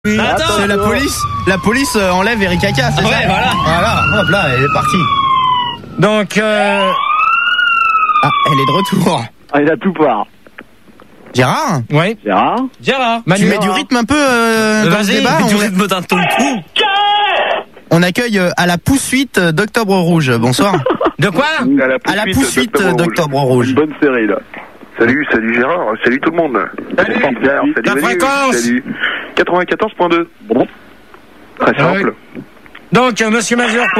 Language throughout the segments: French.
C'est la police enlève Eric Caca, c'est ça? Ouais, Voilà, hop là, elle est partie. Donc, Ah, elle est de retour. Ah, il a tout part. Gérard, oui. Gérard. tu mets du rythme un peu dans le Vas-y, débat. mets du rythme dans ton cou. On accueille à la pousse-suite d'Octobre Rouge. Bonsoir. De quoi? À la pousse-suite d'Octobre Rouge. Une bonne série, là. Salut Gérard, salut tout le monde. Salut. Salut Ta Manu, fréquence. salut. 94.2. Bon. Très simple. Donc, Monsieur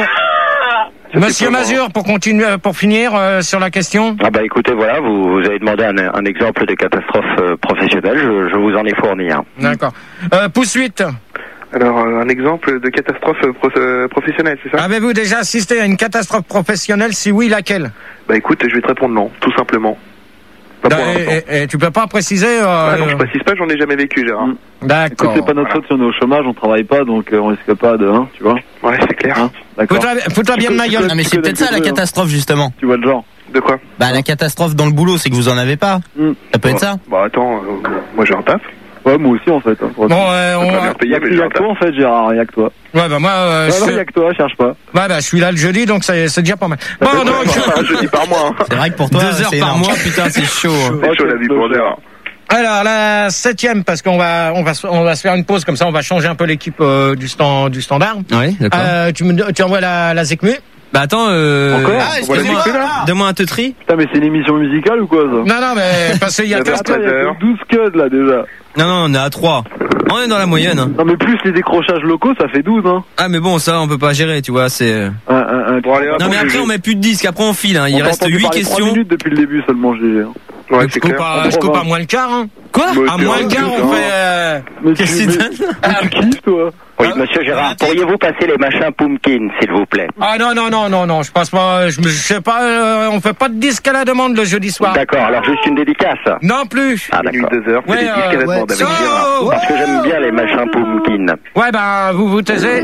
Mazur, pour continuer, pour finir sur la question. Ah bah écoutez, voilà, vous avez demandé un exemple de catastrophe professionnelle, je vous en ai fourni un. D'accord. Pousse-suite. Alors, un exemple de catastrophe professionnelle, c'est ça? Avez-vous déjà assisté à une catastrophe professionnelle? Si oui, laquelle? Bah écoute, je vais te répondre non, tout simplement. Pas pour l'instant. Et tu peux pas préciser Non, je précise pas, j'en ai jamais vécu, Gérard. D'accord. Écoute, c'est pas notre faute si on est au chômage, on travaille pas, donc on risque pas de, tu vois. Ouais, c'est clair. D'accord. Fous-toi bien de ma gueule. Non mais c'est peut-être ça la catastrophe justement. Tu vois le genre. De quoi? Bah la catastrophe dans le boulot, c'est que vous en avez pas. Ça peut être ça. Bah attends, moi j'ai un taf. Ouais, moi aussi, en fait. Bon, Bien payé, mais Il y j'ai a un que toi, taf. en fait, Gérard, il y a que toi. ouais, bah moi, Il y a que toi, cherche pas. je suis là le jeudi, donc c'est déjà pas mal. Bon, donc, Je dis par mois. C'est vrai que pour toi, 2 heures c'est par énorme. mois, putain, c'est chaud. C'est chaud la vie pour Gérard. alors la 7e, parce qu'on va se faire une pause comme ça, on va changer un peu l'équipe du standard. Ouais, d'accord. Tu envoies la ZECMU. Bah attends, Encore Ah, excusez-moi. donne-moi un teutri. Putain, mais c'est une émission musicale ou quoi, ça? Non, mais parce qu'il y a Attends, Attends, il y a que 12 codes, là, déjà. Non, on est à 3. On est dans la moyenne. Hein. Non, mais plus les décrochages locaux, ça fait 12, hein. Ah mais bon, ça on peut pas gérer, tu vois, c'est... Bon, allez, Non mais après on met plus de disques, après on file, hein. Il On t'a reste entendu 8 parler 3 questions. minutes depuis le début seulement, j'ai. Ouais, c'est clair. Je coupe à moins le quart, hein. Quoi? À moins le quart, on fait... Mais Qu'est-ce tu que c'est? mais tu kiffes, toi? Oui, monsieur Gérard, pourriez-vous passer les machins Pumpkin, s'il vous plaît? Ah non, je passe pas, je sais pas, on fait pas de disque à la demande le jeudi soir. D'accord, alors juste une dédicace. Non plus. Ah Minuit d'accord. 2 heures, c'est Ouais, les disques à la demande avec Gérard. Oh Parce que j'aime bien les machins Pumpkin. Ouais, vous vous taisez.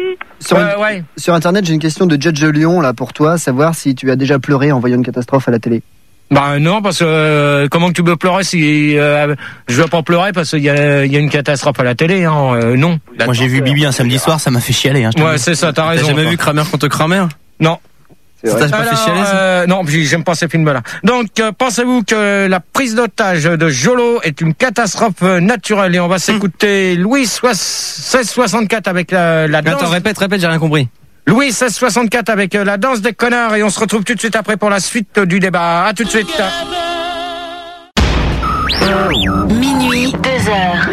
Ouais. Sur internet, j'ai une question de Judge Lyon là pour toi, savoir si tu as déjà pleuré en voyant une catastrophe à la télé. Bah non, parce que comment que tu peux pleurer si je veux pas pleurer parce qu'il y a une catastrophe à la télé, hein. Non. Moi j'ai vu Bibi un samedi soir, ça m'a fait chialer. Hein, je te Ouais, dis. c'est ça, t'as T'as raison. jamais toi. vu Kramer contre Kramer? Non. Ça t'a pas fait chialer ça? Non, j'aime pas ces films-là. Donc, pensez-vous que la prise d'otage de Jolo est une catastrophe naturelle? Et on va s'écouter Louis 1664 avec la danse. Attends, répète, j'ai rien compris. Louis 1664 avec la danse des connards. Et on se retrouve tout de suite après pour la suite du débat. À tout de suite. Minuit, 2 heures.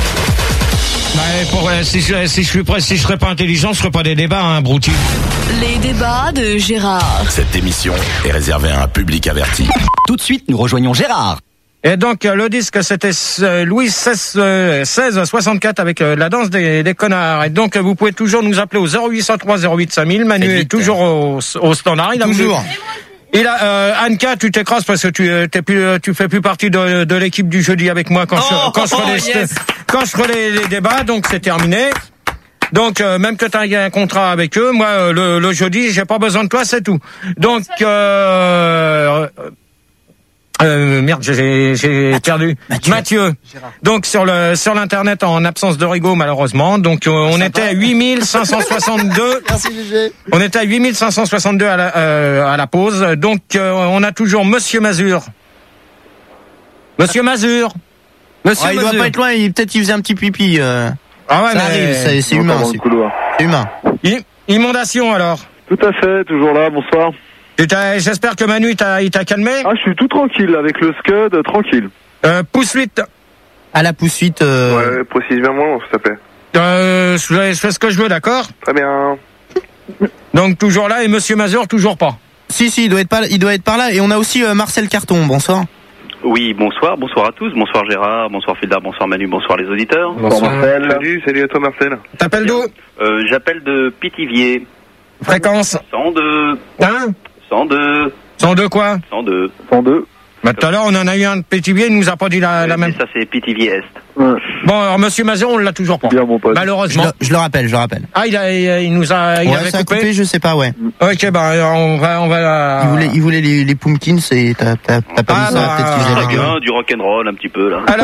Si je serais pas intelligent, je ferais pas des débats, hein, brouti. Les débats de Gérard. Cette émission est réservée à un public averti. Tout de suite, nous rejoignons Gérard. Et donc, le disque, c'était Louis 1664 avec la danse des connards. Et donc, vous pouvez toujours nous appeler au 0803 08 5000. Manu est toujours au standard. Toujours. Anka, tu t'écrases parce que tu fais plus partie de l'équipe du jeudi avec moi quand je ferai les débats. Donc, c'est terminé. Donc, même que tu as un contrat avec eux, moi, le jeudi, j'ai pas besoin de toi, c'est tout. Donc, merde, j'ai perdu. Mathieu. Donc sur l'internet en absence de Rigaud malheureusement. Donc on était à 8562. Merci Gégé. On était à 8562 à la pause. Donc on a toujours Monsieur Mazur. Monsieur Mazur. Monsieur Il doit Mazur. pas être loin, peut-être il faisait un petit pipi. Ah ouais, Ça arrive, c'est humain. Dans le couloir. C'est humain. Inondation alors. Tout à fait, toujours là, bonsoir. J'espère que Manu il t'a calmé. Ah, je suis tout tranquille avec le Scud, tranquille. Pousse 8. À la poursuite. Ouais, précise bien moi, s'il te plaît. Je fais ce que je veux, d'accord. Très bien. Donc toujours là et Monsieur Mazur toujours pas. Si, il doit être par là. Et on a aussi Marcel Carton. Bonsoir. Oui, bonsoir à tous, bonsoir Gérard, bonsoir Fildar, bonsoir Manu, bonsoir les auditeurs. Bonsoir Marcel. Salut à toi Marcel. T'appelles d'où? J'appelle de Pithiviers. Fréquence 102. Hein 102. 102 quoi? 102. 102. Bah, tout à l'heure, on en a eu un de Pétivier, il nous a pas dit la même. Ça, c'est Pithiviers Est. Ouais. Bon, alors, Monsieur Mazur, on l'a toujours pas. Bien, mon pote. Malheureusement. Je le rappelle. Ah, il nous a, il Ouais, avait ça a coupé. coupé, je sais pas, ouais. Ok, bah, on va. Il voulait les pumpkins et t'as pas mis ça, bah, peut-être qu'il Très faisait bien, du rock'n'roll un petit peu là. Alors,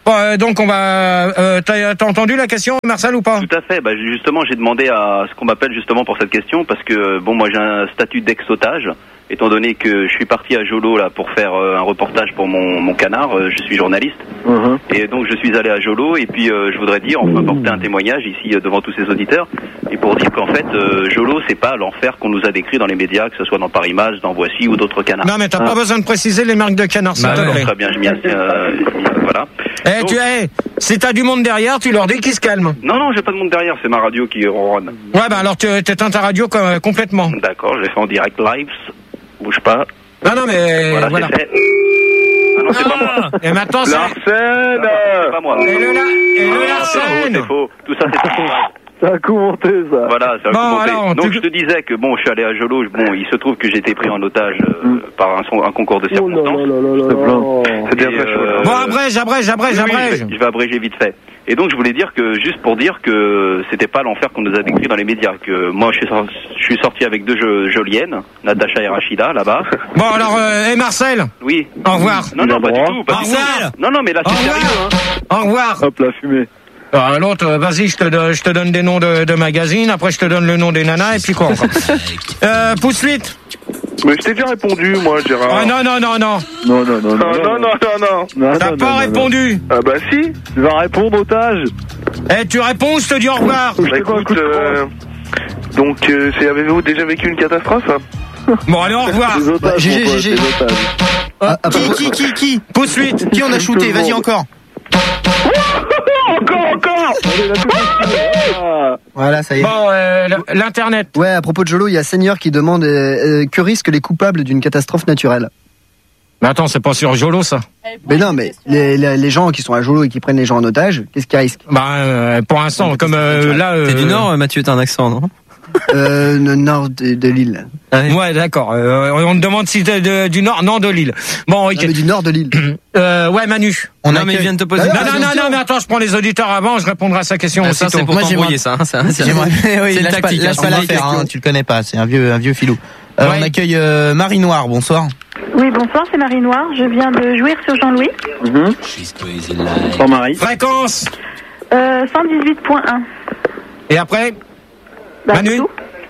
Donc on va. T'as entendu la question, Marcel, ou pas? Tout à fait. Bah, justement, j'ai demandé à ce qu'on m'appelle justement pour cette question parce que bon, moi j'ai un statut d'ex-otage. Étant donné que je suis parti à Jolo là pour faire un reportage pour mon canard, je suis journaliste. Et donc je suis allé à Jolo et puis je voudrais dire, enfin porter un témoignage ici devant tous ces auditeurs et pour dire qu'en fait Jolo c'est pas l'enfer qu'on nous a décrit dans les médias, que ce soit dans Paris Match, dans Voici ou d'autres canards. Non mais t'as pas besoin de préciser les marques de canards, s'il te plaît. Très bien, je m'y voilà. Donc, si t'as du monde derrière, tu leur dis qu'ils se calment. Non, j'ai pas de monde derrière, c'est ma radio qui ronronne. Ouais, bah alors tu éteins ta radio complètement. D'accord, je l'ai fait en direct live. Bouge pas. Non, mais voilà. C'est fait. Ah non, c'est pas moi. Et maintenant, c'est... Larsen C'est pas moi. Et le Larsen. C'est faux. Tout ça, c'est faux. Ça a commenté, ça. Voilà, ça a commenté. Alors, donc je te disais que bon, je suis allé à Jolo. Bon, il se trouve que j'ai été pris en otage par un concours de circonstances. C'est bien fait chaud. Bon, abrège. Je vais abréger vite fait. Et donc je voulais dire que juste pour dire que c'était pas l'enfer qu'on nous a décrit dans les médias. Que moi, je suis sorti avec deux joliennes, Natacha et Rachida là-bas. Bon alors, et Marcel? Oui. Au revoir. Non, pas du tout. Pas Au du revoir. tout. Non, mais là c'est sérieux. Au revoir. Hop, la fumée. L'autre, vas-y, je te donne des noms de magazines, après je te donne le nom des nanas, et puis quoi encore? Pousse vite. Mais je t'ai déjà répondu, moi, Gérard. Ah non. Non. T'as pas répondu. Ah bah si. Tu vas répondre, otage. Tu réponds ou je te dis au revoir? Bah écoute, donc, avez-vous déjà vécu une catastrophe? Bon, allez, au revoir. GG. Qui Pousse vite. Qui on a shooté? Vas-y, encore. Encore. Voilà, ça y est. Bon, l'internet. Ouais, à propos de Jolo, il y a Seigneur qui demande que risquent les coupables d'une catastrophe naturelle. Mais attends, c'est pas sur Jolo, ça. Mais non, mais les gens qui sont à Jolo et qui prennent les gens en otage, qu'est-ce qu'ils risquent? Pour l'instant, comme là... T'es du Nord, Mathieu, t'as un accent, non? Le nord de l'île. Ouais, d'accord. On te demande si t'es du Nord, non, de l'île. Bon, ok. Non, mais du nord de l'île. Ouais, Manu. Non, mais il vient de te poser. Non, mais attends, je prends les auditeurs avant, je répondrai à sa question Ça, aussitôt. c'est pour t'embrouiller, ça. Oui, c'est lâche tactique. pas l'affaire, hein, tu le connais pas, c'est un vieux filou. On accueille Marie Noire, bonsoir. Oui, bonsoir, c'est Marie Noire. Je viens de jouir sur Jean-Louis. Bonsoir, Marie. Fréquence 118.1. Et après Manu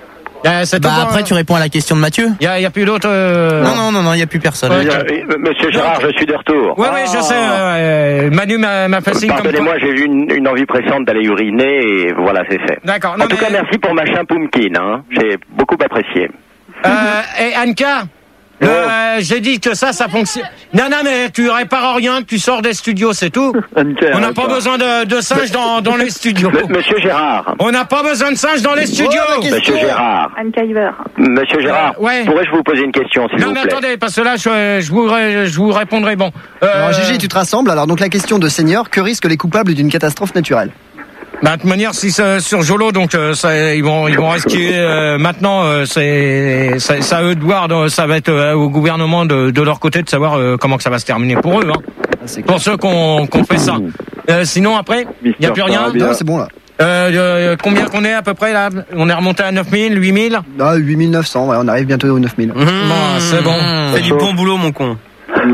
après tu réponds à la question de Mathieu. Il y a plus d'autres Non, il y a plus personne. Monsieur Gérard, je suis de retour. Oui, je sais. Manu m'a fait signe comme Pardonnez-moi, j'ai eu une envie pressante d'aller uriner et voilà, c'est fait. D'accord. En tout cas, merci pour Machin Pumpkin, hein. J'ai beaucoup apprécié. Et Anka, j'ai dit que ça fonctionne. Non, mais tu répares rien, tu sors des studios, c'est tout. On n'a pas besoin de singes dans les studios. Monsieur Gérard. On n'a pas besoin de singes dans les studios. Monsieur Gérard. Anka Iver. Monsieur Gérard. Pourrais-je vous poser une question, s'il vous plaît? Non, mais attendez, parce que là, je vous répondrai. Bon. Alors, Gégé, tu te rassembles. Alors, donc, la question de Seigneur, que risquent les coupables d'une catastrophe naturelle? De toute manière, si c'est sur Jolo, donc ils vont risquer. Maintenant, c'est à eux de voir. Ça va être au gouvernement de leur côté de savoir comment que ça va se terminer pour eux. Hein. Pour ceux qu'on fait ça. Sinon après, il n'y a plus rien. Non, c'est bon là. Combien qu'on est à peu près là? On est remonté à 9000, 8000? 8900. Ouais, on arrive bientôt aux 9000. Bon, c'est bon. Fais du bon boulot, mon con.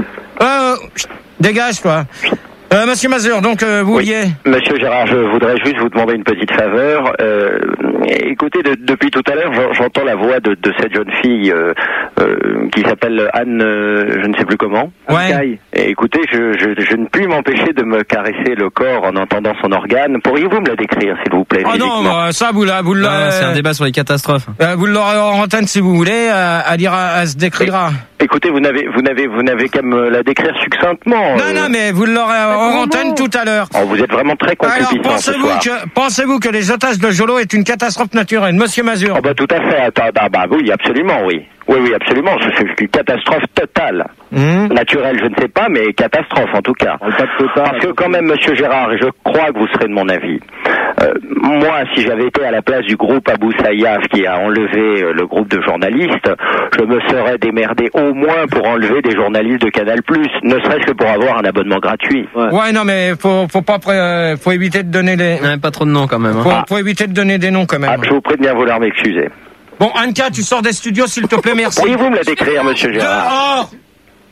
Dégage, toi. Monsieur Mazur, donc vous vouliez... Monsieur Gérard, je voudrais juste vous demander une petite faveur. Écoutez, depuis tout à l'heure, j'entends la voix de cette jeune fille qui s'appelle Anne, je ne sais plus comment. Ouais. Et écoutez, je ne puis m'empêcher de me caresser le corps en entendant son organe. Pourriez-vous me la décrire, s'il vous plaît? Ah non, ça vous l'aurez... c'est un débat sur les catastrophes. Vous l'aurez en antenne si vous voulez. Elle se décrira. Écoutez, vous n'avez qu'à me la décrire succinctement. Non, mais vous l'aurez en antenne tout à l'heure. Oh, vous êtes vraiment très concupiscent ce soir. Pensez-vous que les otages de Jolo est une catastrophe naturelle, Monsieur Mazur? Oh, tout à fait. Oui, absolument, oui. Oui, absolument. C'est une catastrophe totale. Naturelle, je ne sais pas, mais catastrophe en tout cas. Parce que quand même, Monsieur Gérard, et je crois que vous serez de mon avis, moi, si j'avais été à la place du groupe Abou Sayyaf qui a enlevé le groupe de journalistes, je me serais démerdé au moins pour enlever des journalistes de Canal+, ne serait-ce que pour avoir un abonnement gratuit. Ouais, non, mais faut éviter de donner les... pas trop de noms quand même. Hein. Faut éviter de donner des noms quand même. Je vous prie de bien vouloir m'excuser. Bon, Anka, tu sors des studios, s'il te plaît, merci. Pourriez-vous me la décrire, Monsieur Gérard?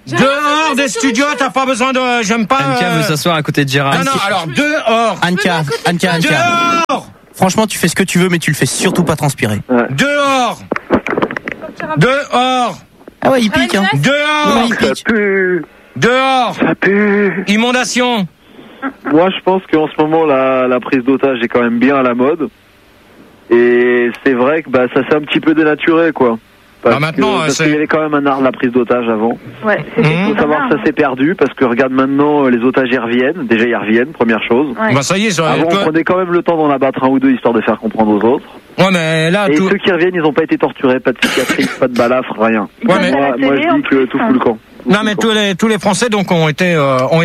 Dehors des studios, t'as pas besoin de... J'aime pas... Anka veut s'asseoir à côté de Gérard. Non, alors, dehors. Anka. Dehors. Franchement, tu fais ce que tu veux, mais tu le fais surtout pas transpirer. Dehors. Dehors. Ah ouais, il pique, hein. Dehors. Ouais, il pique. Ça pue. Dehors. Ça pue. Inondation. Moi, je pense qu'en ce moment, la prise d'otage est quand même bien à la mode. Et c'est vrai que ça s'est un petit peu dénaturé, quoi. Parce qu'il y avait quand même un art de la prise d'otage avant. Ouais, Il faut savoir que ça s'est perdu, parce que regarde maintenant, les otages y reviennent. Déjà, ils reviennent, première chose. Ouais. Ça y est, avant, on prenait quand même le temps d'en abattre un ou deux, histoire de faire comprendre aux autres. Ouais, mais là, et ceux qui reviennent, ils n'ont pas été torturés, pas de cicatrices, pas de balafres, rien. Ouais, mais... moi, je dis que tout fout le camp. Non, mais tous les Français, donc, ont été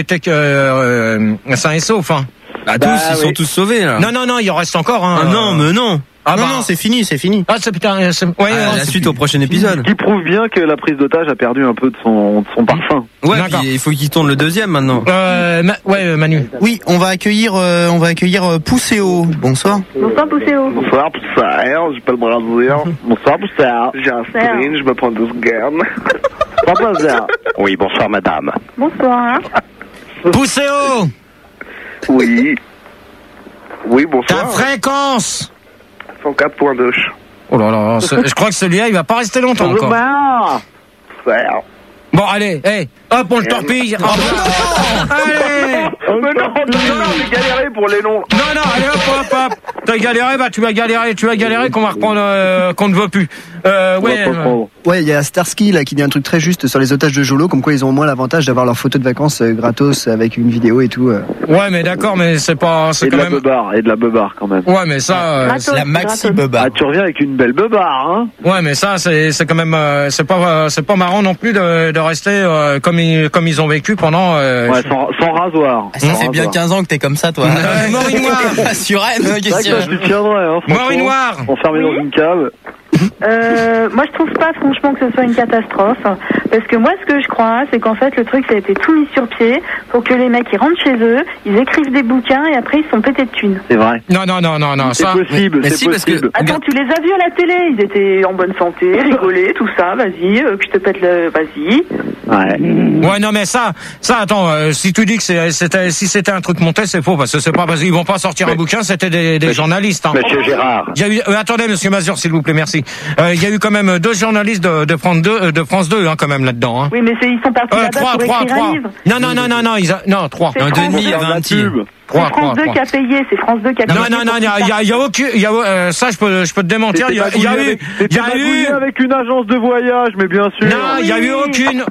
sains et saufs, hein. Ils sont tous sauvés, là. Non, il en reste encore, hein. Ah non, mais non. Non, c'est fini. Ah, c'est putain, la suite au prochain épisode. Qui prouve bien que la prise d'otage a perdu un peu de son parfum. Ouais, puis il faut qu'il tourne le deuxième maintenant. Manu. Oui, on va accueillir Pousséo. Bonsoir. Bonsoir, Pousséo. Bonsoir, Poussaire, je peux le braser. Bonsoir, Poussaire. J'ai un sprint, je me prends 2 secondes. Bonsoir. Oui, bonsoir, madame. Bonsoir. Pousséo. Oui. Oui, bonsoir. Ta fréquence. 104.2. Oh là là, je crois que celui-là, il va pas rester longtemps encore. Bon, allez, hop, on le torpille. Allez. Mais non, j'ai galéré pour les noms. Non, allez, hop. T'as galéré, tu vas galérer qu'on va reprendre, qu'on ne veut plus. Ouais, il y a Starsky là qui dit un truc très juste sur les otages de Jolo, comme quoi ils ont au moins l'avantage d'avoir leurs photos de vacances gratos avec une vidéo et tout. Ouais, mais d'accord, mais c'est pas, c'est et quand de même. Et de la beubare quand même. Ouais, mais ça, c'est la maxi beubare. Ah, tu reviens avec une belle beubare, hein. Ouais, mais ça, c'est quand même, c'est pas marrant non plus de rester comme ils ont vécu pendant. Ouais, sans rasoir. Ça fait bien 15 ans que t'es comme ça, toi. Maureen Noir. Sur Rennes, qu'est-ce que tu tiendrais, hein, Maureen Noir. Enfermé dans une cave. Moi je trouve pas franchement que ce soit une catastrophe, parce que moi ce que je crois c'est qu'en fait le truc ça a été tout mis sur pied pour que les mecs ils rentrent chez eux, ils écrivent des bouquins et après ils se sont pétés de thunes. C'est vrai. Non, c'est ça. Possible, c'est possible. Parce que... Attends, tu les as vus à la télé, ils étaient en bonne santé, rigolaient, tout ça, vas-y, que je te pète vas-y. Ouais, non, mais ça, attends, si tu dis que si c'était un truc monté, c'est faux, parce que c'est pas, parce qu'ils vont pas sortir un bouquin, c'était des journalistes, hein. Monsieur Gérard. Il y a eu, attendez, monsieur Mazur, s'il vous plaît, merci. Il y a eu quand même 2 journalistes de France 2, hein, quand même, là-dedans, hein. Oui, mais ils sont partis là-bas pour écrire un livre. Non, 3. C'est 2,5, il y avait un petit. C'est France 2 qui a payé, c'est France 2 qui a payé. Non, il y a aucun, ça je peux te démentir, il y a eu avec une agence de voyage, mais bien sûr. Non, il y a eu aucune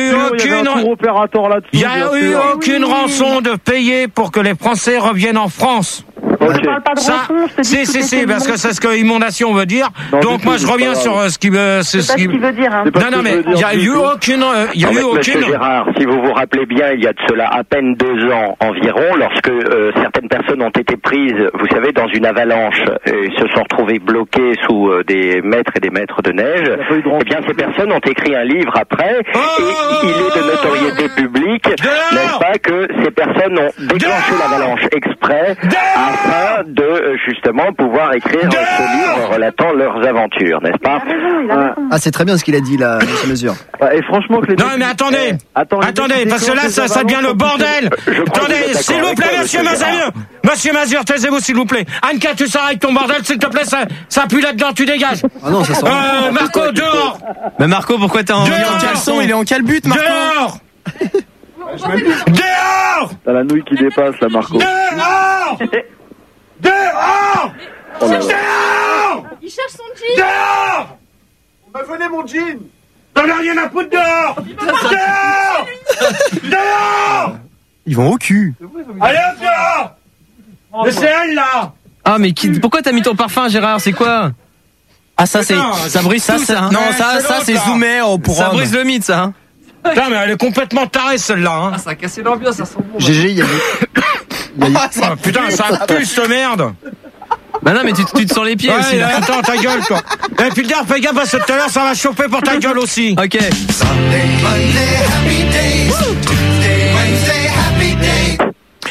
opérateur là-dessus. Il y a eu aucune rançon de payer pour que les Français reviennent en France. Je parle pas de rançon, je te dis si, parce que c'est ce que inondation veut dire. Donc moi je reviens sur ce qui veut, c'est ce qu'il veut dire, hein. Non, mais il y a eu aucune, Monsieur Gérard, si vous vous rappelez bien, il y a de cela à peine 2 ans environ, lorsque certaines personnes ont été prises, vous savez, dans une avalanche, et se sont retrouvées bloquées sous des mètres et des mètres de neige. Eh bien, ces personnes ont écrit un livre après, et il est de notoriété publique, n'est-ce pas, que ces personnes ont déclenché l'avalanche exprès afin de justement pouvoir écrire ce livre relatant leurs aventures, n'est-ce pas? Ah, c'est très bien ce qu'il a dit là, monsieur Mesure. Et franchement, que les non, mais attendez, parce que là, ça devient le bordel. Attendez, s'il vous plaît, monsieur Mazur. Monsieur Mazur, taisez-vous, s'il vous plaît. Anka, tu sors avec ton bordel, s'il te plaît, ça pue là-dedans, tu dégages. Ah non, ça sort. Marco, dehors. Mais Marco, pourquoi t'es en caleçon? Il est en quel but, Marco? Dehors. Dehors. T'as la nouille qui dépasse, là, Marco. Dehors. Dehors. Dehors. Il cherche son jean. Dehors. Venez mon jean. T'en as rien à foutre dehors. Dehors. Dehors. Ils vont au cul. Allez, hop, dehors. C'est elle, là. Ah, mais pourquoi t'as mis ton parfum, Gérard? C'est quoi? Ah, ça brise tout, ça. Non, ça c'est zoomé pour ça brise le mythe, ça, hein. Putain, mais elle est complètement tarée, celle-là, hein. Ah, ça a cassé l'ambiance, ça sent bon. GG, il y a eu... putain, ça pue, cette merde. Bah non, mais tu te sens les pieds aussi, là. Attends, ta gueule, toi. Et puis, fais gaffe, parce que tout à l'heure, ça va chauffer pour ta gueule aussi. Ok.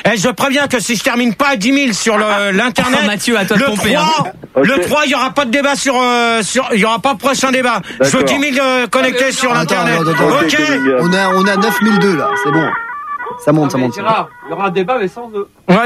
je préviens que si je termine pas à 10 000 sur l'internet, Mathieu, à toi de pomper, le 3, il y aura pas de débat il y aura pas de prochain débat. Je veux 10 000 connectés sur l'internet. Ok. On a 9002 là, c'est bon. Ça monte. Gérard, il y aura un débat mais sans eux. Ouais,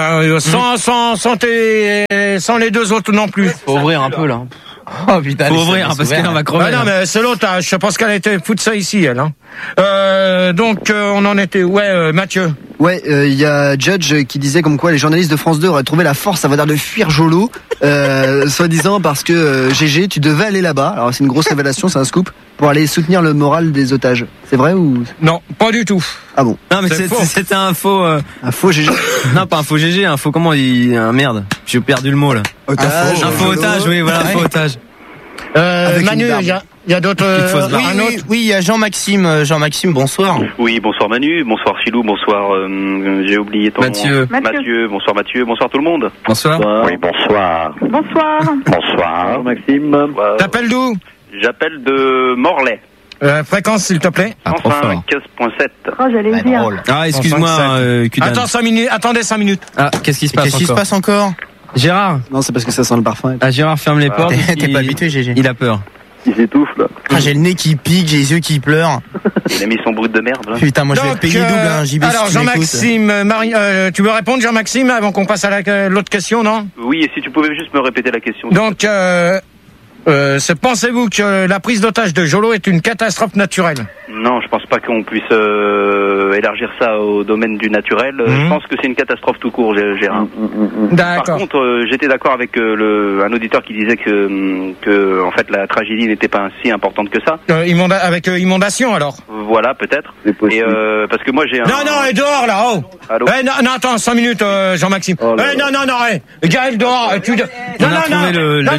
sans les deux autres non plus. Faut ouvrir un peu là. Oh putain. Faut ouvrir parce qu'elle va crever. Non, mais c'est l'autre, je pense qu'elle était foutre ça ici, elle. Donc, on en était. Ouais, Mathieu. Ouais, il y a Judge qui disait comme quoi les journalistes de France 2 auraient trouvé la force, ça va dire, de fuir Jolo, soi-disant parce que GG, tu devais aller là-bas. Alors c'est une grosse révélation, c'est un scoop, pour aller soutenir le moral des otages. C'est vrai ou? Non, pas du tout. Ah bon? Non, mais c'était un faux. Un faux GG. Non, pas un faux GG, un faux comment merde. J'ai perdu le mot là. Otage. Un faux otage, oui, voilà, un faux otage. Manu, il y a d'autres. Oui, il y a Jean-Maxime. Jean-Maxime, bonsoir. Oui, bonsoir Manu, bonsoir Philou, bonsoir. J'ai oublié ton Mathieu. Mathieu, bonsoir Mathieu, bonsoir tout le monde. Bonsoir. Oui, bonsoir. Bonsoir. Bonsoir. Maxime. T'appelles d'où? J'appelle de Morlaix. Fréquence, s'il te plaît. 105.7. Oh, j'allais le dire. Ah, excuse-moi, Kudan. Attends 5 minutes. Attendez 5 minutes. Ah, qu'est-ce qui se passe encore? Gérard. Non, c'est parce que ça sent le parfum. Ah, Gérard, ferme les portes. T'es pas habitué, GG. Il a peur. Il s'étouffe là. J'ai le nez qui pique, j'ai les yeux qui pleurent. Il a mis son brut de merde là. Putain, moi je vais payer double, hein, JB. Alors Jean-Maxime, tu veux répondre Jean-Maxime avant qu'on passe à l'autre question, non? Oui, et si tu pouvais juste me répéter la question. Donc, pensez-vous que la prise d'otage de Jolo est une catastrophe naturelle? Non, je pense pas qu'on puisse élargir ça au domaine du naturel. Je pense que c'est une catastrophe tout court, Gérard. D'accord. Par contre, j'étais d'accord avec un auditeur qui disait que en fait la tragédie n'était pas si importante que ça. Avec inondation alors. Voilà, peut-être. Et parce que moi j'ai un. Non, et dehors là, oh. Allô. Non, attends, 5 minutes, Jean-Maxime. Non, Gaël dehors. Non,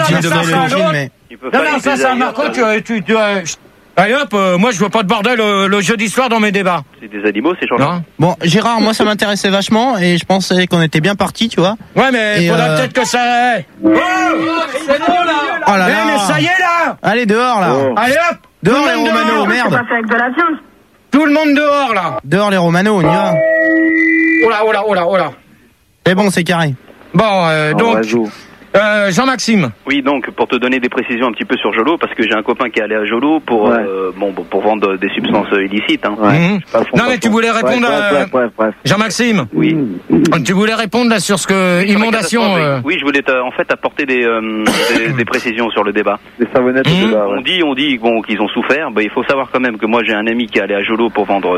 ça, Marco, allez hop, moi je veux pas de bordel le jeudi soir dans mes débats. C'est des animaux, ces gens-là. Bon, Gérard, moi ça m'intéressait vachement et je pensais qu'on était bien partis, tu vois. Ouais, mais il faudrait peut-être que ça. Oh, c'est bon là. Oh là là. Mais ça y est là. Allez dehors là. Allez hop. Dehors les Romano, merde. C'est pas fait avec de la viande. Tout le monde dehors là. Dehors les Romano, on y va. Oh là. C'est bon, c'est carré. Bon, donc. Jean-Maxime. Oui, donc pour te donner des précisions un petit peu sur Jolo, parce que j'ai un copain qui est allé à Jolo pour pour vendre des substances illicites. Hein. Non mais tu voulais répondre à Jean-Maxime. Oui. Tu voulais répondre là sur ce que inondation. Oui, je voulais en fait apporter des précisions sur le débat. Des savonnettes au débat. On dit bon qu'ils ont souffert. Il faut savoir quand même que moi j'ai un ami qui est allé à Jolo pour vendre.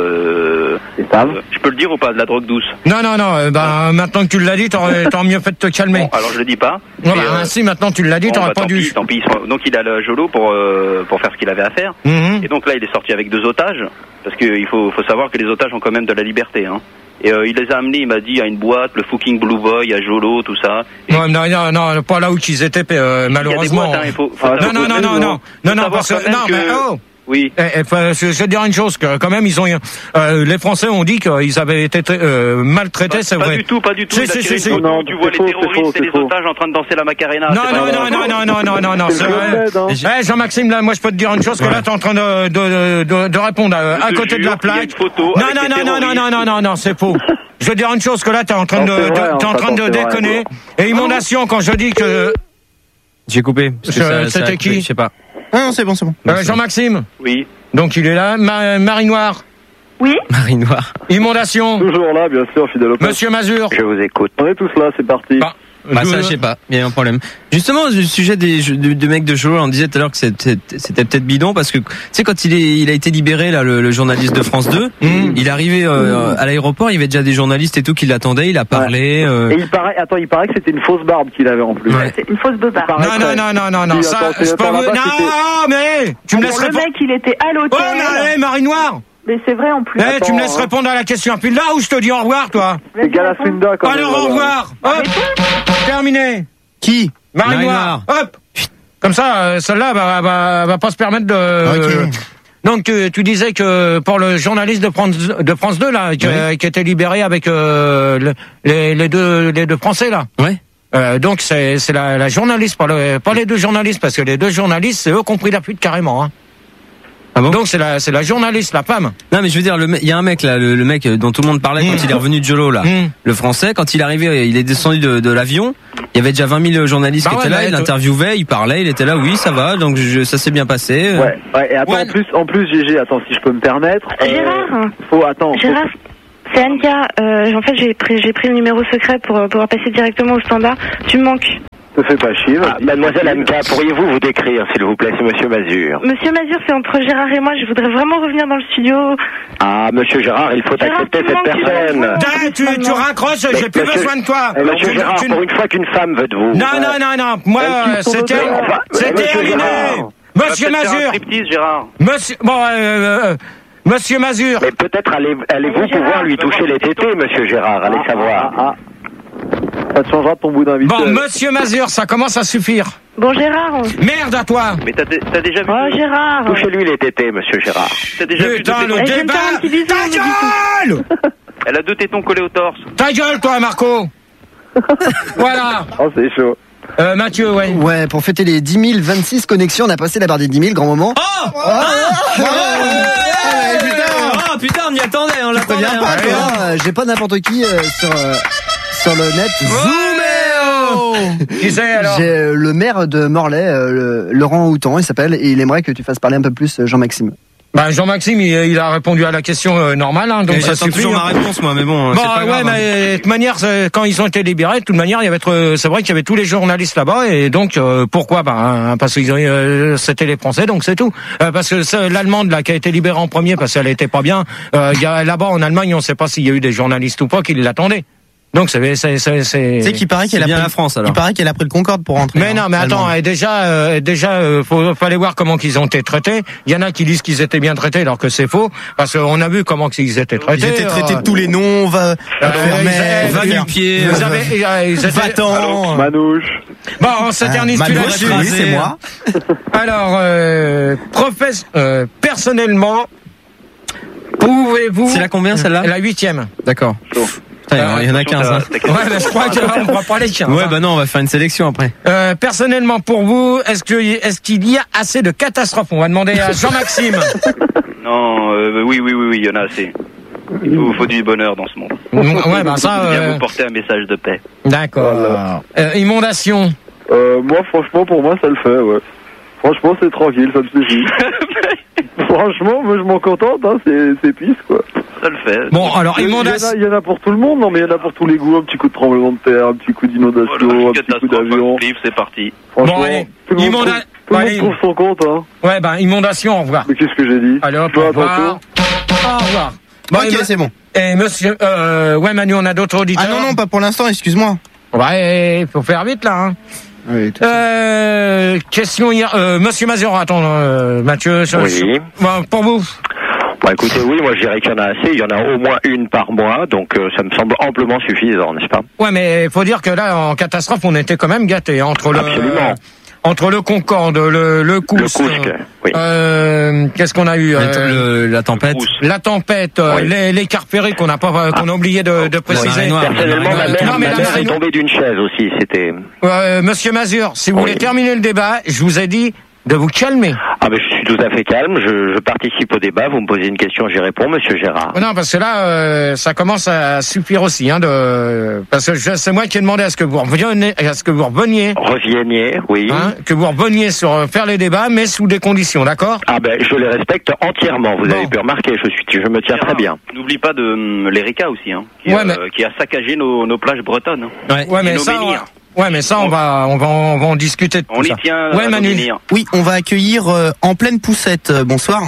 Je peux le dire ou pas, de la drogue douce. Non. Maintenant que tu l'as dit, t'aurais mieux fait de te calmer. Bon, alors je le dis pas. Si maintenant tu l'as dit, t'aurais pas dû. Tant pis. Donc il est allé à Jolo pour faire ce qu'il avait à faire. Et donc là il est sorti avec 2 otages, parce qu'il faut savoir que les otages ont quand même de la liberté. Hein. Et il les a amenés, il m'a dit, à une boîte, le fucking Blue Boy, à Jolo, tout ça. Et non, pas là où ils étaient, malheureusement. Il y a des boîtes, Non, parce que oui. Je vais te dire une chose, que quand même, ils ont, les Français ont dit qu'ils avaient été maltraités, c'est vrai. Pas du tout. Tu vois les terroristes et les otages en train de danser la Macarena. Non, c'est vrai. Jean-Maxime, là, moi, je peux te dire une chose, que là, t'es en train de répondre à côté de la plaque. Non, c'est faux. Je veux dire une chose, que là, t'es en train de déconner. Et inondation, quand je dis que... J'ai coupé. C'était qui? Je sais pas. Non, c'est bon. Jean-Maxime. Oui. Donc il est là. Marie Noire. Oui. Marie Noire. Inondation. Toujours là, bien sûr, fidèle au poste. Monsieur Mazur. Je vous écoute. On est tous là, c'est parti. Ça, je sais pas. Il y a un problème. Justement, le sujet de mecs de Jolo, on disait tout à l'heure que c'était peut-être bidon parce que, tu sais, quand il a été libéré, là, le journaliste de France 2, il est arrivé à l'aéroport, il y avait déjà des journalistes et tout qui l'attendaient, il a parlé. Et il paraît que c'était une fausse barbe qu'il avait en plus. Ouais. C'est une fausse barbe. Non, ça, je peux vous... Non, mais tu me laisses répondre. Le mec, il était à l'hôtel. Oh, mais Marie Noire. Mais c'est vrai en plus. Tu me laisses répondre à la question. Puis là où je te dis au revoir, toi. C'est Galafinda quand même. Alors au revoir. Hop. Terminé. Qui? Marie Noire. Hop. Comme ça, celle-là va pas se permettre de... Ok. Donc tu disais que pour le journaliste de France 2 là, qui était libéré avec les deux Français là. Ouais. Donc c'est la journaliste, pas les deux journalistes, parce que les deux journalistes, c'est eux qui ont pris la fuite carrément. Hein. Ah bon? Donc c'est la journaliste, la femme. Non mais je veux dire, il y a un mec là, le mec dont tout le monde parlait quand il est revenu de Jolo là, le français, quand il est arrivé, il est descendu de l'avion, il y avait déjà 20 000 journalistes qui étaient là, il interviewait, il parlait, il était là, oui ça va, donc ça s'est bien passé. Ouais, et attends, en plus GG, attends si je peux me permettre. Gérard, c'est Anka, en fait j'ai pris le numéro secret pour pouvoir passer directement au standard, tu me manques. Te fais pas chier. Mademoiselle Anka, pourriez-vous vous décrire, s'il vous plaît, c'est Monsieur Mazur. Monsieur Mazur, c'est entre Gérard et moi, je voudrais vraiment revenir dans le studio. Ah, Monsieur Gérard, il faut accepter cette personne. Tu raccroches, j'ai plus besoin de toi. Monsieur Gérard, pour une fois qu'une femme veut de vous. Non, moi, c'est terminé. Monsieur Mazur. Monsieur Mazur. Mais peut-être allez-vous pouvoir lui toucher les tétés, Monsieur Gérard, allez savoir. Ça te changera ton bout d'invité. Bon, Monsieur Mazur, ça commence à suffire. Bon, Gérard. Merde à toi. Mais t'as déjà vu. Oh, Gérard. Touchez-lui les tétés, Monsieur Gérard. T'as déjà vu le débat. Ta gueule. Elle a 2 tétons collés au torse. Ta gueule, toi, Marco. Voilà. Oh, c'est chaud. Mathieu, ouais. Ouais, pour fêter les 10 026 connexions, on a passé la barre des 10 000, grand moment. Putain, on y attendait, on l'attendait. J'ai pas n'importe qui sur le net. Qui c'est alors? J'ai le maire de Morlaix, Laurent Houtan, il s'appelle, et il aimerait que tu fasses parler un peu plus Jean-Maxime. Bah Jean-Maxime, il a répondu à la question normale, hein, donc ça suffit. Toujours ma réponse, moi, mais bon. C'est pas grave, mais de toute manière, quand ils ont été libérés, de toute manière, c'est vrai qu'il y avait tous les journalistes là-bas, et donc pourquoi? Parce que c'était les Français, donc c'est tout. Parce que l'Allemande là qui a été libérée en premier, parce qu'elle était pas bien. Là-bas en Allemagne, on sait pas s'il y a eu des journalistes ou pas qui l'attendaient. Donc c'est. Tu sais qu'il paraît qu'elle a pris la France alors. Il paraît qu'elle a pris le Concorde pour rentrer. Mais non, mais attends, fallait voir comment qu'ils ont été traités. Il y en a qui disent qu'ils étaient bien traités alors que c'est faux, parce qu'on a vu comment ils étaient traités. Ils étaient traités de tous les noms, va-nu-pied, va-t'en, Manouche. Bon, on s'éternise plus là-dessus. Oui, c'est moi. Alors, personnellement, pouvez-vous... C'est la combien celle-là? La 8e. D'accord. Il y en a 15. Hein. Ouais, mais je crois qu'on va pas les 15. Ouais, bah non, on va faire une sélection après. Personnellement, pour vous, est-ce qu'il y a assez de catastrophes? On va demander à Jean-Maxime. Non, oui, il y en a assez. Il faut du bonheur dans ce monde. Ouais, bah ça. Bien vous porter un message de paix. D'accord. Voilà. Inondation. Moi, franchement, pour moi, ça le fait, ouais. Franchement, c'est tranquille, ça me suffit. Franchement, moi, je m'en contente, hein, c'est pisse, quoi. Ça le fait. Bon, alors, inondation. Il y en a pour tout le monde, non, mais il y en a pour tous les goûts. Un petit coup de tremblement de terre, un petit coup d'inondation, un petit coup d'avion. C'est parti. Franchement, bon, allez. tout le monde trouve son compte, hein. Ouais, inondation, au revoir. Mais qu'est-ce que j'ai dit? Allez, hop, au revoir. Au revoir. Bon, ok, c'est bon. Et monsieur, Manu, on a d'autres auditeurs. Ah non, pas pour l'instant, excuse-moi. Ouais, faut faire vite, là, hein. Oui, question hier, Monsieur Mazur, attends, Mathieu. Oui. Pour vous. Bah écoutez, oui, moi je dirais qu'il y en a assez, il y en a au moins une par mois, donc ça me semble amplement suffisant, n'est-ce pas? Ouais, mais faut dire que là, en catastrophe, on était quand même gâtés Absolument. Entre le Concorde, le Kursk, oui. Qu'est-ce qu'on a eu? La tempête. La tempête, oui. les cars ferrés qu'on a oublié de préciser. Personnellement, ma mère est tombée d'une chaise aussi, c'était... Monsieur Mazur, si vous voulez terminer le débat, je vous ai dit de vous calmer. Ah mais je suis tout à fait calme, je participe au débat, vous me posez une question, j'y réponds, Monsieur Gérard. Non, parce que là, ça commence à suffire aussi, hein, parce que c'est moi qui ai demandé à ce que vous reveniez. Reveniez, oui. Hein, que vous reveniez sur faire les débats, mais sous des conditions, d'accord? Ah ben, je les respecte entièrement, vous avez pu remarquer, je me tiens très bien. N'oublie pas de l'Erika aussi, hein, qui a saccagé nos plages bretonnes. Hein. Ouais, mais ça... Ouais, mais ça, on va en discuter de tout ça. On y tient. Ouais, Manu. Oui, on va accueillir En Pleine Poussette. Bonsoir.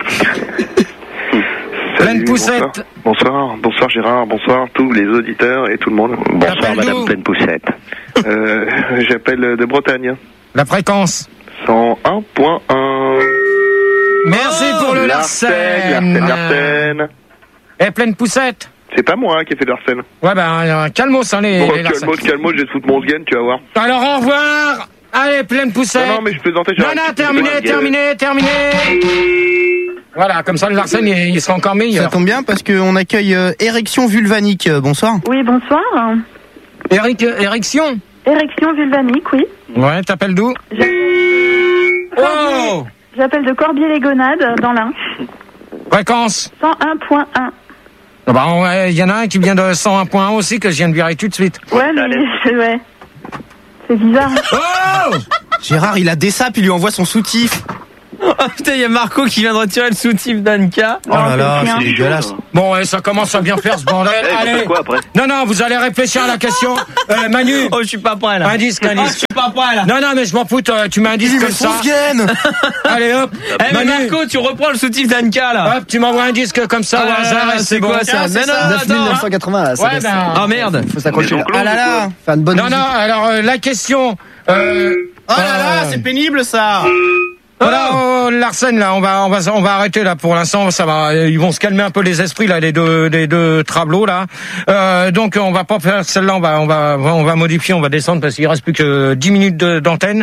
Pleine Poussette. Bonsoir Gérard, bonsoir tous les auditeurs et tout le monde. Bonsoir Madame Pleine Poussette. J'appelle de Bretagne. La fréquence 101.1. Merci pour le Larsen. Et Pleine Poussette. C'est pas moi qui ai fait l'Arsène. Ouais, calmos, hein, les Larsen. Calmos, je vais te foutre mon sgen, tu vas voir. Alors, au revoir. Allez, Pleine Poussette. Non, mais je plaisantais. Non, terminé. Voilà, comme ça, le Larsen, il sera encore meilleur. Ça tombe bien parce qu'on accueille Érection Vulvanique. Bonsoir. Oui, bonsoir. Érection Érection vulvanique, oui. Ouais, t'appelles d'où? Oh! J'appelle de Corbier-les-Gonades, dans l'Ain. Fréquence 101.1. Bah, y en a un qui vient de 101.1 aussi, que je viens de virer tout de suite. Ouais, mais ouais. C'est bizarre. Oh Gérard, il a des sapes, il lui envoie son soutif. Oh putain, il y a Marco qui vient de retirer le soutif d'Anka. Oh là là, c'est dégueulasse. Bon, ça commence à bien faire ce bordel. Allez. Quoi après? Non, vous allez réfléchir à la question. Manu. Oh, je suis pas prêt là. Un disque. Je suis pas prêt là. Non, mais je m'en fous, tu mets un disque comme ça. Allez hop. Eh, mais Marco, tu reprends le soutif d'Anka là. Hop, tu m'envoies un disque comme ça au hasard et c'est quoi bon. ça? Non, 9980 là, ça Ouais, Ah merde. faut s'accrocher là. Ah là là. Faire une bonne Non, musique. alors la question. Oh là là, c'est pénible ça. Voilà, Larsen, là, on va arrêter là pour l'instant. Ça va, ils vont se calmer un peu les esprits là, les deux trablots là. Donc on va pas faire celle-là. On va modifier, on va descendre parce qu'il reste plus que 10 minutes d'antenne.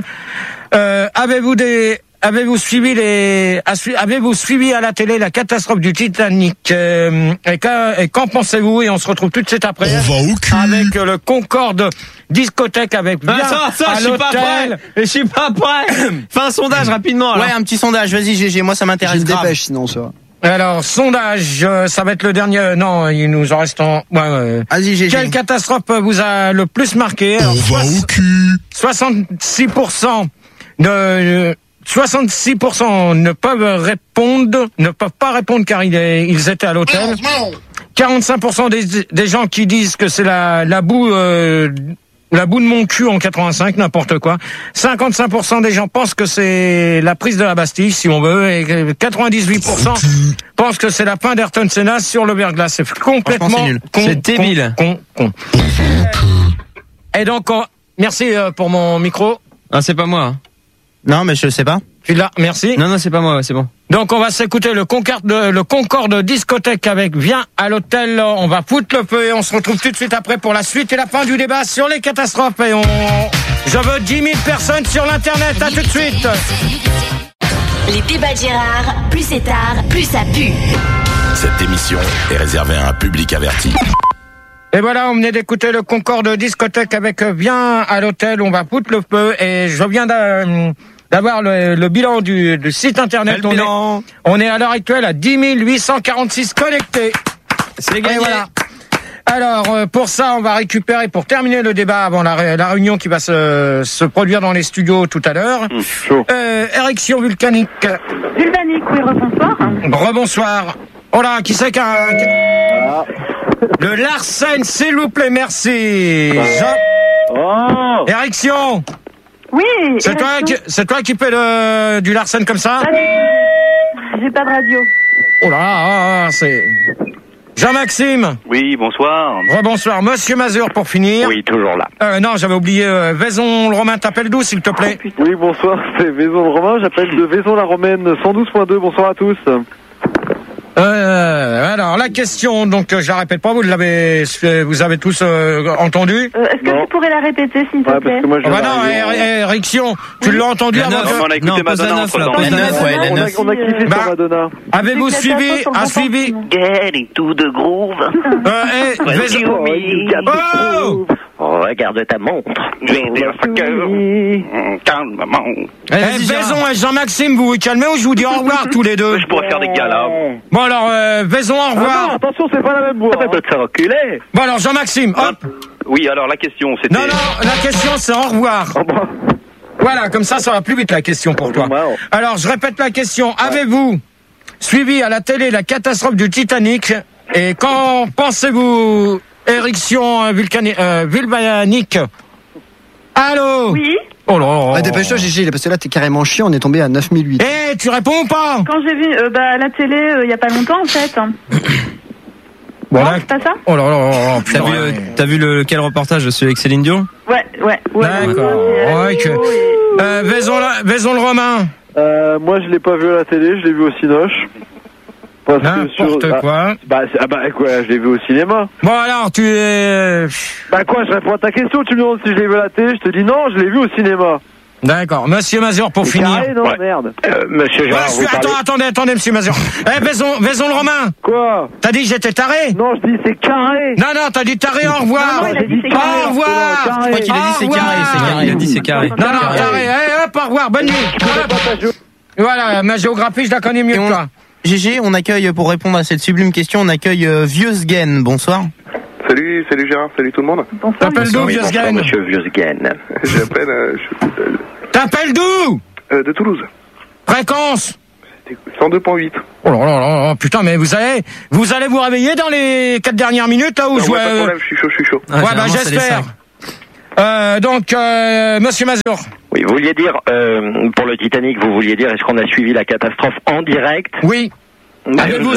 Avez-vous suivi à la télé la catastrophe du Titanic et qu'en pensez-vous? Et on se retrouve tout de suite après avec le Concorde discothèque avec bien je suis pas prêt. Je suis pas prêt. Fais un sondage rapidement. Alors. Ouais, un petit sondage. Vas-y, GG. Moi, ça m'intéresse. J'ai une grave. dépêche sinon ça. Alors, sondage, ça va être le dernier. Non, il nous en reste en. Vas-y, GG. Quelle catastrophe vous a le plus marqué? Alors, 66% de 66% ne peuvent pas répondre car ils étaient à l'hôtel. 45% des gens qui disent que c'est la boue de mon cul en 85, n'importe quoi. 55% des gens pensent que c'est la prise de la Bastille, si on veut, et 98% pensent que c'est la fin d'Ayrton Senna sur le verglas. C'est complètement c'est nul. C'est débile. Con. Et donc, merci pour mon micro. Ah, c'est pas moi. Non, mais je sais pas. Tu l'as, merci. Non, c'est pas moi, c'est bon. Donc on va s'écouter le Concorde discothèque avec Viens à l'hôtel. On va foutre le feu et on se retrouve tout de suite après pour la suite et la fin du débat sur les catastrophes. Et je veux 10 000 personnes sur l'internet. À tout de suite. Les débats de Gérard, plus c'est tard, plus ça pue. Cette émission est réservée à un public averti. Et voilà, on venait d'écouter le Concorde discothèque avec Viens à l'hôtel. On va foutre le feu et je viens d'avoir le bilan du site internet. On est à l'heure actuelle à 10 846 connectés. C'est gagné. Voilà. Alors, pour ça, on va récupérer, pour terminer le débat avant la réunion qui va se produire dans les studios tout à l'heure. Érection vulcanique. Vulcanique, oui, rebonsoir. Rebonsoir. Oh là, qui c'est Le Larsen, s'il vous plaît, merci. Érection. Oui. C'est toi qui fais du Larsen comme ça? J'ai pas de radio. Oh là, c'est... Jean-Maxime. Oui, bonsoir. Rebonsoir. Monsieur Mazur pour finir. Oui, toujours là. Non, j'avais oublié. Vaison le Romain, t'appelles d'où, s'il te plaît? Oui, bonsoir, c'est Vaison le Romain, j'appelle de Vaison la Romaine 112.2. Bonsoir à tous. Alors la question, donc je la répète pas, vous avez tous entendu. Est-ce que tu pourrais la répéter, s'il te plaît? Parce que moi, Érection, tu l'as entendu avant que... On a écouté Madonna. On a kiffé sur Madonna. Avez-vous suivi? Getting to the groove. Regarde ta montre. Calmement. Vaison et Jean-Maxime, vous vous calmez ou je vous dis au revoir tous les deux? Je pourrais faire des galas. Bon alors, Vaison, au revoir. Non, attention, c'est pas la même voix. Ça peut te faire reculer. Bon alors, Jean-Maxime, hop. Oui, alors la question, c'était... Non, la question c'est au revoir. Voilà, comme ça va plus vite la question pour toi. Alors, je répète la question. Avez-vous suivi à la télé la catastrophe du Titanic? Et qu'en pensez-vous? Érection vulcanique. Allô? Oui. Oh là là. Dépêche-toi, GG, parce que là, t'es carrément chiant, on est tombé à 9008. Eh, tu réponds ou pas? Quand j'ai vu à la télé, il y a pas longtemps, en fait. Bon, c'est pas ça? Oh là là, putain. T'as vu quel reportage, celui avec Céline Dion? Ouais. D'accord. Vaison le Romain. Moi, je l'ai pas vu à la télé, je l'ai vu au Cinoche. N'importe quoi. Quoi, je l'ai vu au cinéma. Bon alors, tu es... Quoi, je réponds à ta question, tu me demandes si je l'ai vu à la télé, je te dis non, je l'ai vu au cinéma. D'accord. Monsieur Mazur, pour finir. Carré, non, merde. Monsieur Gérard, attendez, monsieur Mazur. Vaison le Romain. Quoi? T'as dit que j'étais taré? Non, je dis c'est carré. Non, t'as dit taré, au revoir. Non, il a dit c'est carré. Au revoir. Je crois qu'il a dit c'est carré, c'est carré. Il a dit c'est carré. Non, taré. Hop, au revoir, bonne nuit. Voilà, ma géographie, je la connais mieux que toi. GG, on accueille, pour répondre à cette sublime question, on accueille Vieux-Sgen. Bonsoir. Salut Gérard, salut tout le monde. Bonsoir. T'appelles d'où, Vieux-Sgen? Monsieur Vieux-Sgen. J'appelle... T'appelles d'où? De Toulouse. Fréquence? 102.8. Oh là là là, putain, mais vous allez vous réveiller dans les 4 dernières minutes, là, où non, je... pas de problème, je suis chaud. Ouais, bah j'espère. Donc, Monsieur Mazur. Oui, vous vouliez dire, pour le Titanic, vous vouliez dire, est-ce qu'on a suivi la catastrophe en direct? Oui. Avez-vous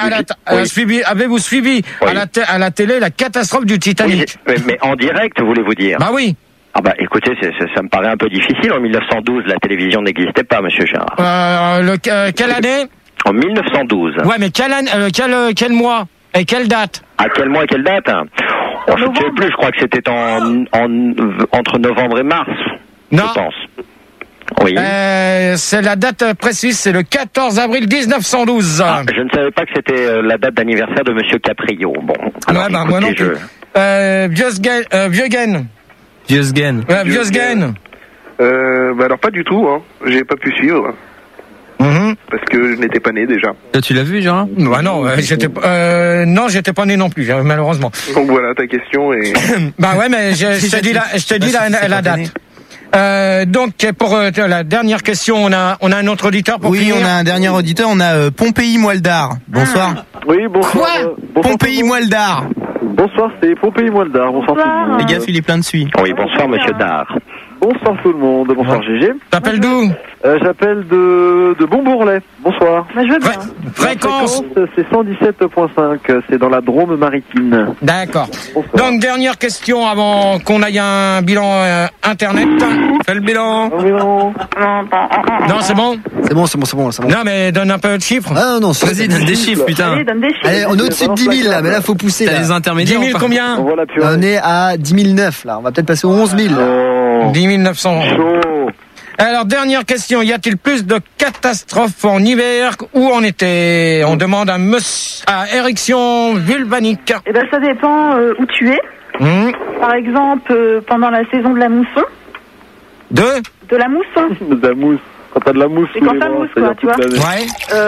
suivi à la télé la catastrophe du Titanic? Oui, mais en direct, voulez-vous dire? Bah oui. Ah bah écoutez, ça me paraît un peu difficile. En 1912, la télévision n'existait pas, monsieur Gérard. Quelle année? En 1912. Ouais, mais quel mois et quelle date? À quel mois et quelle date? Je ne sais plus, je crois que c'était entre novembre et mars. Non. Je pense. Oui. C'est la date précise, c'est le 14 avril 1912. Ah, je ne savais pas que c'était la date d'anniversaire de monsieur Caprio. Bon. Alors, ouais, bah, moi non plus. Vieux-Sgen. Vieux-Sgen. Vieux-Sgen. Bah alors pas du tout, hein. J'ai pas pu suivre. Parce que je n'étais pas né déjà. Tu l'as vu, Gérard? Bah non, j'étais pas né non plus, malheureusement. Donc voilà ta question et. Bah ouais, mais je te dis la date. Donc pour la dernière question, on a un autre auditeur pour finir. Oui, on a un dernier auditeur, on a Pompéi Moildar. Bonsoir. Oui, bonsoir. Quoi? Pompéi Moildar. Bonsoir, c'est Pompéi Moildar. Bonsoir tout le monde. Les gars, il est plein de suie. Oui, bonsoir monsieur Dar. Bonsoir tout le monde. Bonsoir GG. T'appelles d'où? J'appelle de Bonbourlet. Bonsoir. Bah, je veux bien. Fréquence? C'est 117.5. C'est dans la Drôme maritime. D'accord. Donc dernière question avant qu'on aille à un bilan internet. Fais le bilan. Non, c'est bon? C'est bon. Non, mais donne un peu de chiffres. Ah non, Vas-y, donne des chiffres, putain. Allez, donne des chiffres. Allez, on est au-dessus de 10 000 là, mais là faut pousser. T'as Là. les intermédiaires. 10 000 combien? On est à 10 009 là, on va peut-être passer aux 11 000. 10 900. Alors, dernière question. Y a-t-il plus de catastrophes en hiver ou en été? On demande à érection vulvanique. Eh ben, ça dépend où tu es. Par exemple, pendant la saison de la mousson. De la mousson. De la mousse. Quand t'as de la mousse. Et quand t'as mousse, quoi, tu vois. Ouais.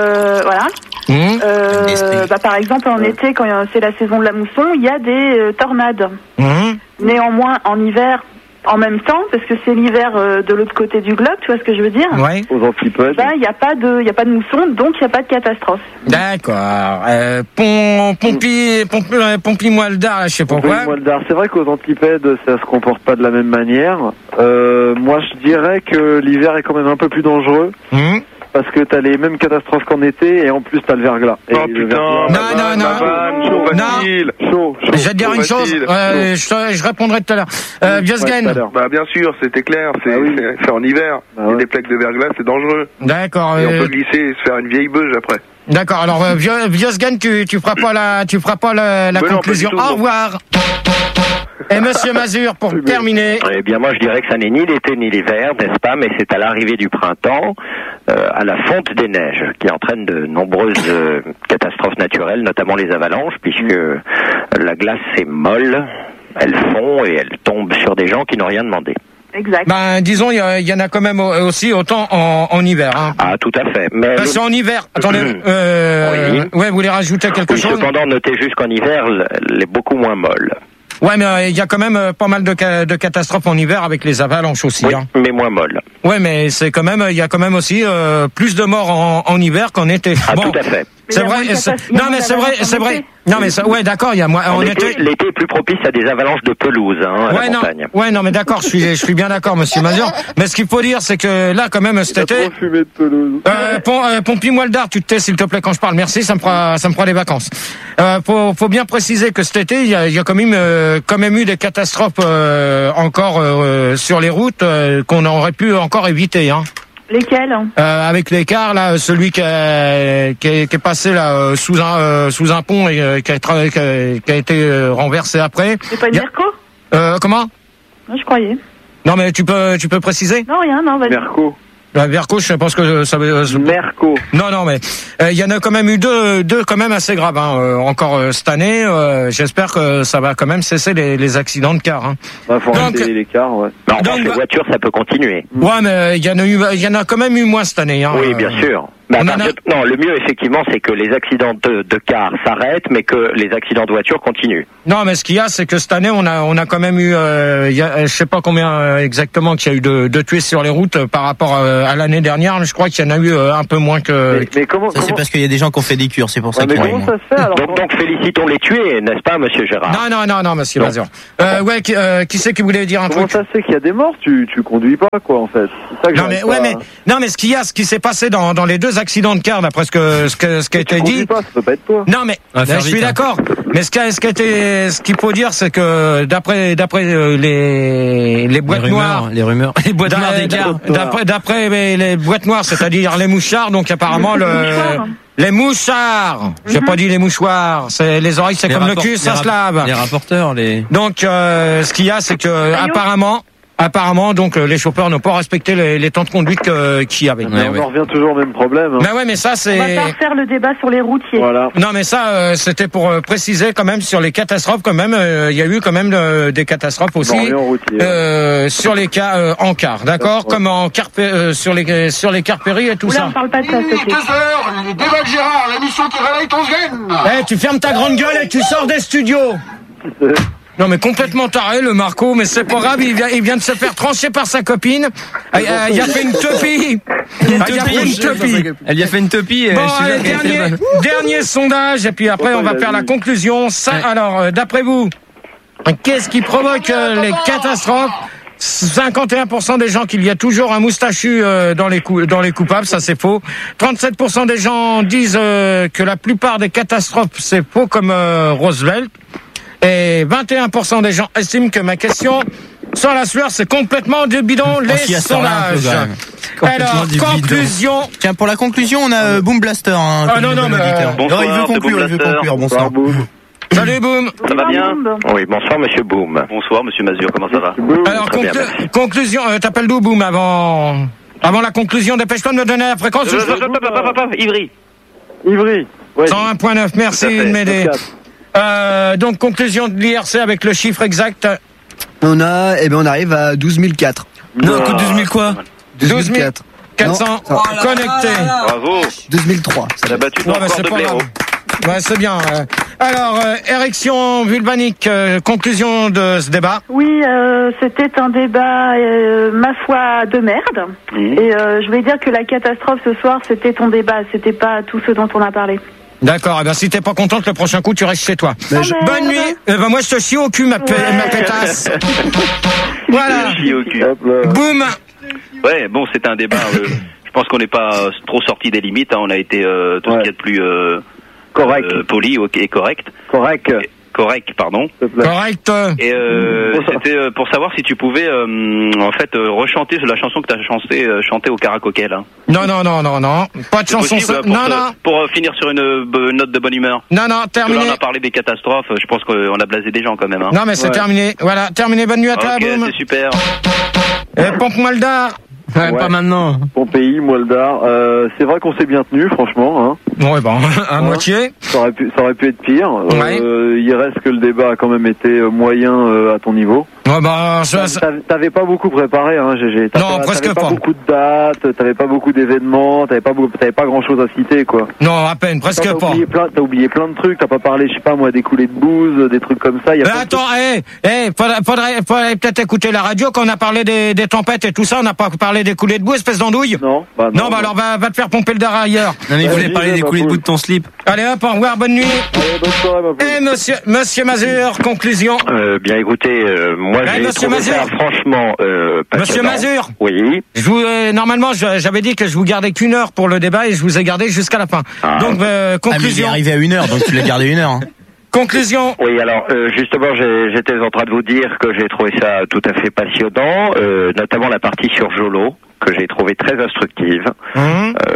Voilà. Par exemple, en été, quand c'est la saison de la mousson, il y a des tornades. Néanmoins, en hiver, en même temps, parce que c'est l'hiver de l'autre côté du globe, tu vois ce que je veux dire? Ouais. Aux antipodes. Il n'y a pas de mousson, donc il n'y a pas de catastrophe. D'accord. Pompi Moildar, je sais pas quoi. Moildar, c'est vrai qu'aux Antipodes, ça se comporte pas de la même manière. Moi, je dirais que l'hiver est quand même un peu plus dangereux. Parce que t'as les mêmes catastrophes qu'en été et en plus t'as le verglas. Oh putain. Non. Je vais te dire une chose. Je répondrai tout à l'heure. Vieux-Sgen. Bah bien sûr, c'était clair. C'est en hiver. Il y a des plaques de verglas, c'est dangereux. D'accord. Et on peut glisser et se faire une vieille beuge après. D'accord. Alors Vieux-Sgen, tu feras pas la conclusion. Au revoir. Et Monsieur Mazur, pour terminer. Eh bien, moi, je dirais que ça n'est ni l'été ni l'hiver, n'est-ce pas, mais c'est à l'arrivée du printemps, à la fonte des neiges, qui entraîne de nombreuses catastrophes naturelles, notamment les avalanches, puisque la glace est molle, elle fond et elle tombe sur des gens qui n'ont rien demandé. Exact. Ben, disons, il y en a quand même aussi autant en hiver. Hein. Ah, tout à fait. Mais c'est en hiver. Attendez. Oui. Ouais, vous voulez rajouter quelque chose? Cependant, notez juste qu'en hiver, elle est beaucoup moins molle. Ouais, mais il y a quand même pas mal de catastrophes en hiver avec les avalanches aussi. Oui, hein. mais moins molle. Ouais, mais c'est quand même, il y a quand même aussi plus de morts en hiver qu'en été. Ah, tout à fait. C'est vrai. Non, mais c'est vrai. Non, mais ouais, d'accord. Il y a moins en été. L'été est plus propice à des avalanches de pelouse, hein, à la montagne. Non, mais d'accord. Je suis bien d'accord, Monsieur Mazur. Mais ce qu'il faut dire, c'est que là, quand même, cet été. Trop fumé de pelouse. Pompi Moildar, tu te tais, s'il te plaît, quand je parle. Merci, ça me fera des vacances. Faut bien préciser que cet été, il y a quand même eu des catastrophes encore sur les routes qu'on aurait pu encore éviter, hein. Lesquels? Avec l'écart, là, celui qui est passé là sous un pont et qui a été renversé après. C'est pas une Merco? Comment? Non, je croyais. Non, mais tu peux préciser? Non, rien, non, vas-y. Merco. Merco, je pense que ça veut... Merco. Non, mais il y en a quand même eu deux quand même assez graves encore cette année. J'espère que ça va quand même cesser les accidents de car. Faut arrêter les cars, ouais. Non, les voitures, ça peut continuer. Ouais, mais il y en a quand même eu moins cette année. Oui, bien sûr. Non, le mieux effectivement, c'est que les accidents de car s'arrêtent, mais que les accidents de voiture continuent. Non, mais ce qu'il y a, c'est que cette année, on a quand même eu, je sais pas combien exactement qu'il y a eu de tués sur les routes par rapport à l'année dernière. Je crois qu'il y en a eu un peu moins que. Mais comment c'est parce qu'il y a des gens qui ont fait des cures, c'est pour ça. Mais comment ça se fait alors? Donc félicitons les tués, n'est-ce pas, Monsieur Gérard? Non, Monsieur Mazur. Qui c'est qui voulait dire un truc? Comment ça se fait qu'il y a des morts? Tu conduis pas, quoi, en fait. C'est ça que mais ce qui s'est passé dans les deux accidents de car, d'après ce qui a été dit. Pas, ça peut pas être toi. Non, mais je suis d'accord. Mais ce qu'il faut dire, c'est que d'après les boîtes noires, les rumeurs, les boîtes noires des cars, d'après les boîtes noires, c'est-à-dire les mouchards, donc apparemment les mouchards. J'ai pas dit les mouchoirs. C'est les oreilles, c'est comme le cul, ça se lave. Les rapporteurs, Donc ce qu'il y a, c'est que apparemment, donc les chauffeurs n'ont pas respecté les temps de conduite qu'il y avait. On en revient toujours au même problème. Mais ouais, mais ça c'est. On va pas refaire le débat sur les routiers. Voilà. Non, mais ça c'était pour préciser quand même sur les catastrophes. Quand même, il y a eu quand même des catastrophes aussi sur les cas en car, d'accord, comme en car sur les cars péris et tout ça. On parle pas de ça. 2 heures, les débats de Gérard, l'émission qui réveille ton gène. Tu fermes ta grande gueule et tu sors des studios. Non, mais complètement taré, le Marco, mais c'est pas grave, il vient de se faire trancher par sa copine. Il a fait une topie. Elle lui a fait une topie. Bon, allez, dernier sondage, et puis après, on va faire la conclusion. Alors, d'après vous, qu'est-ce qui provoque les catastrophes? 51% des gens qu'il y a toujours un moustachu dans les coupables, ça c'est faux. 37% des gens disent que la plupart des catastrophes c'est faux comme Roosevelt. Et 21% des gens estiment que ma question sans la sueur, c'est complètement du bidon, les sondages. Alors, conclusion. Tiens, pour la conclusion, on a Boom Blaster. Non, mais bonsoir, il veut conclure. Bonsoir. Boom. Salut Boom. Ça va bien? Oui, bonsoir Monsieur Boom. Bonsoir Monsieur Mazur, comment ça va? Alors, conclusion, t'appelles d'où Boom avant la conclusion, dépêche-toi de me donner la fréquence. Ivry. Ouais, 101.9, merci de m'aider. Donc conclusion de l'IRC avec le chiffre exact. On arrive à 12 004. Non, 12 000 quoi? 12 400 connectés. Bravo. 2003. Ça a battu ton record de blaireau. Ouais, c'est bien. Alors, érection vulvanique, conclusion de ce débat. Oui, c'était un débat, ma foi, de merde. Et je vais dire que la catastrophe ce soir, c'était ton débat, c'était pas tout ce dont on a parlé. D'accord, eh ben si t'es pas contente, le prochain coup tu restes chez toi. Bonne nuit. Moi je te chie au cul ma pétasse. Voilà. Chie au cul. Boum. Ouais, bon, c'était un débat. Je pense qu'on n'est pas trop sorti des limites. On a été tout ce qu'il y a de plus correct, poli et correct. Correct, pardon. Correct. Et c'était pour savoir si tu pouvais rechanter la chanson que tu as chantée au karaoké là. Non. Pas de chanson. Pour finir sur une note de bonne humeur. Non, terminé. On a parlé des catastrophes. Je pense qu'on a blasé des gens quand même. Non, mais c'est terminé. Voilà, terminé. Bonne nuit à toi, Boum. C'est super. Pompe-moi le dard. Ouais, pas maintenant. Pompéi, Moldar. C'est vrai qu'on s'est bien tenu, franchement. Ouais, à moitié. Ça aurait pu être pire. Il reste que le débat a quand même été moyen à ton niveau. Ouais, t'avais pas beaucoup préparé, GG. Non, presque pas. T'avais pas beaucoup de dates, t'avais pas beaucoup d'événements, t'avais pas grand chose à citer, quoi. Non, à peine, presque pas. T'as oublié plein de trucs, t'as pas parlé, je sais pas moi, des coulées de bouse, des trucs comme ça. Attends, faudrait peut-être écouter la radio quand on a parlé des tempêtes et tout ça, on n'a pas parlé des coulées de boue, espèce d'andouille. Non, alors va te faire pomper le dard ailleurs. Non, mais il voulait parler des coulées de boue de ton slip. Allez hop, au revoir, bonne nuit. Allez, bonne soirée, ma Et monsieur Mazur, conclusion. Bien écoutez, moi j'ai trouvé ça franchement Monsieur Mazur. Oui. Normalement j'avais dit que je vous gardais qu'1 heure pour le débat et je vous ai gardé jusqu'à la fin. Donc conclusion. Mais il est arrivé à 1 heure, donc tu l'as gardé 1 heure. Conclusion. Oui, alors justement, j'étais en train de vous dire que j'ai trouvé ça tout à fait passionnant, notamment la partie sur Jolo, que j'ai trouvé très instructive.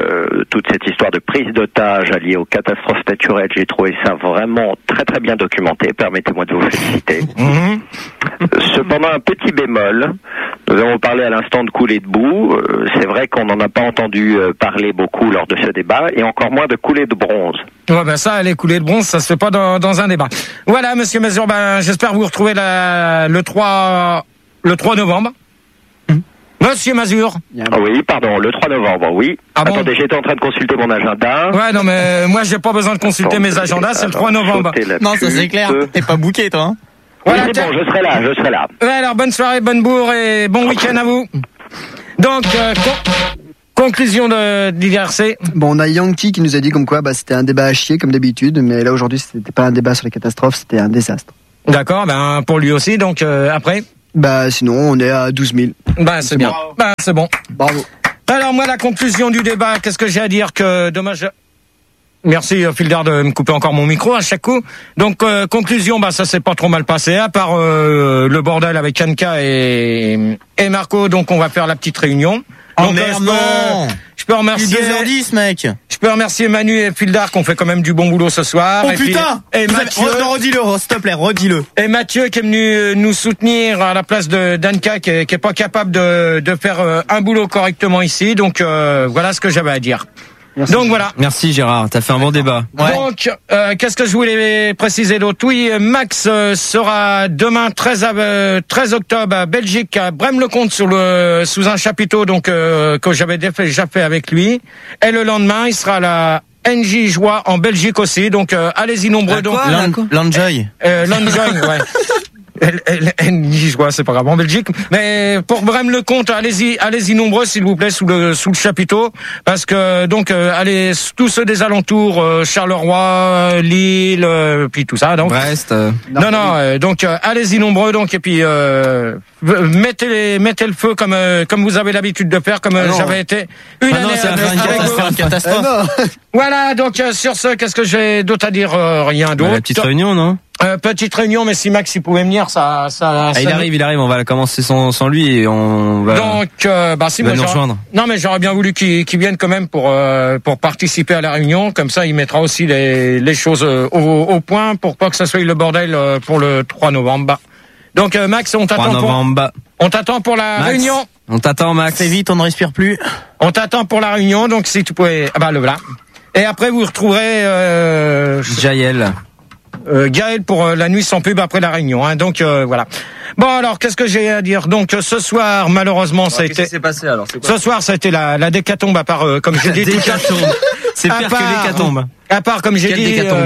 toute cette histoire de prise d'otage liée aux catastrophes naturelles. J'ai trouvé ça vraiment très très bien documenté. Permettez-moi de vous féliciter. Cependant, un petit bémol. Nous avons parlé à l'instant de coulées de boue. C'est vrai qu'on n'en a pas entendu parler beaucoup lors de ce débat, et encore moins de coulées de bronze. Ouais, ben ça, les coulées de bronze, ça se fait pas dans un débat. Voilà, monsieur Mazur, ben j'espère vous retrouver le 3 novembre. Monsieur Mazur. Oui, pardon, le 3 novembre, oui. Ah bon? Attendez, j'étais en train de consulter mon agenda. Ouais, non, mais moi, j'ai pas besoin de consulter mes agendas, c'est le 3 novembre. Non, ça c'est clair. T'es pas booké, toi, hein? Voilà, oui, c'est bon, je serai là. Ouais, alors, bonne soirée, bonne bourre et bon week-end à vous. Donc, conclusion de l'IRC. Bon, on a Yankee qui nous a dit comme quoi, c'était un débat à chier, comme d'habitude, mais là, aujourd'hui, c'était pas un débat sur les catastrophes, c'était un désastre. D'accord, ben, pour lui aussi, donc, après. Sinon, on est à 12 000. C'est bien. C'est bon. Bravo. Alors, moi, la conclusion du débat, qu'est-ce que j'ai à dire que dommage. Merci, Fildar, de me couper encore mon micro à chaque coup. Donc, conclusion, ça s'est pas trop mal passé, à part le bordel avec Anka et Marco. Donc, on va faire la petite réunion. Oh merde, non! Je peux remercier 2h10, mec. Je peux remercier Manu et Fildar qui ont fait quand même du bon boulot ce soir. Oh putain! Et Mathieu, redis-le, s'il te plaît, redis-le. Et Mathieu qui est venu nous soutenir à la place d'Anka qui est pas capable de faire un boulot correctement ici. Donc voilà ce que j'avais à dire. Merci. Donc voilà. Merci Gérard, t'as fait un bon débat. Ouais. Donc, qu'est-ce que je voulais préciser d'autre? Oui, Max sera demain 13 octobre à Belgique, à Braine-le-Comte sous un chapiteau que j'avais déjà fait avec lui. Et le lendemain, il sera à la NJ Joie en Belgique aussi. Donc allez-y nombreux. L'Enjoy. L'Enjoy, ouais. NJ Joie, c'est pas grave, en Belgique. Mais pour Braine-le-Comte, allez-y nombreux, s'il vous plaît, sous le chapiteau, parce que allez tous ceux des alentours, Charleroi, Lille, puis tout ça. Donc Brest. Donc allez-y nombreux, donc et puis mettez le feu comme vous avez l'habitude de faire, comme j'avais été une année c'est une catastrophe. Voilà, donc sur ce, qu'est-ce que j'ai d'autre à dire? Rien d'autre. La petite réunion, non? Petite réunion, mais si Max il pouvait venir, ça il arrive, on va commencer sans lui et on va. Donc, si nous rejoindre. Non, mais j'aurais bien voulu qu'il vienne quand même pour participer à la réunion. Comme ça, il mettra aussi les choses au point pour pas que ça soit le bordel pour le 3 novembre. Donc, Max, on t'attend pour la réunion. On t'attend, Max. C'est vite, on ne respire plus. On t'attend pour la réunion, donc si tu pouvais, le voilà. Et après, vous retrouverez Jaël. Gaël pour la nuit sans pub après la réunion. Donc voilà. Bon alors qu'est-ce que j'ai à dire? Donc ce soir malheureusement ça a été. Qu'est-ce qui s'est passé alors? Ce soir ça a été la décatombe à part comme j'ai dit. C'est pire que l'hécatombe. À part comme j'ai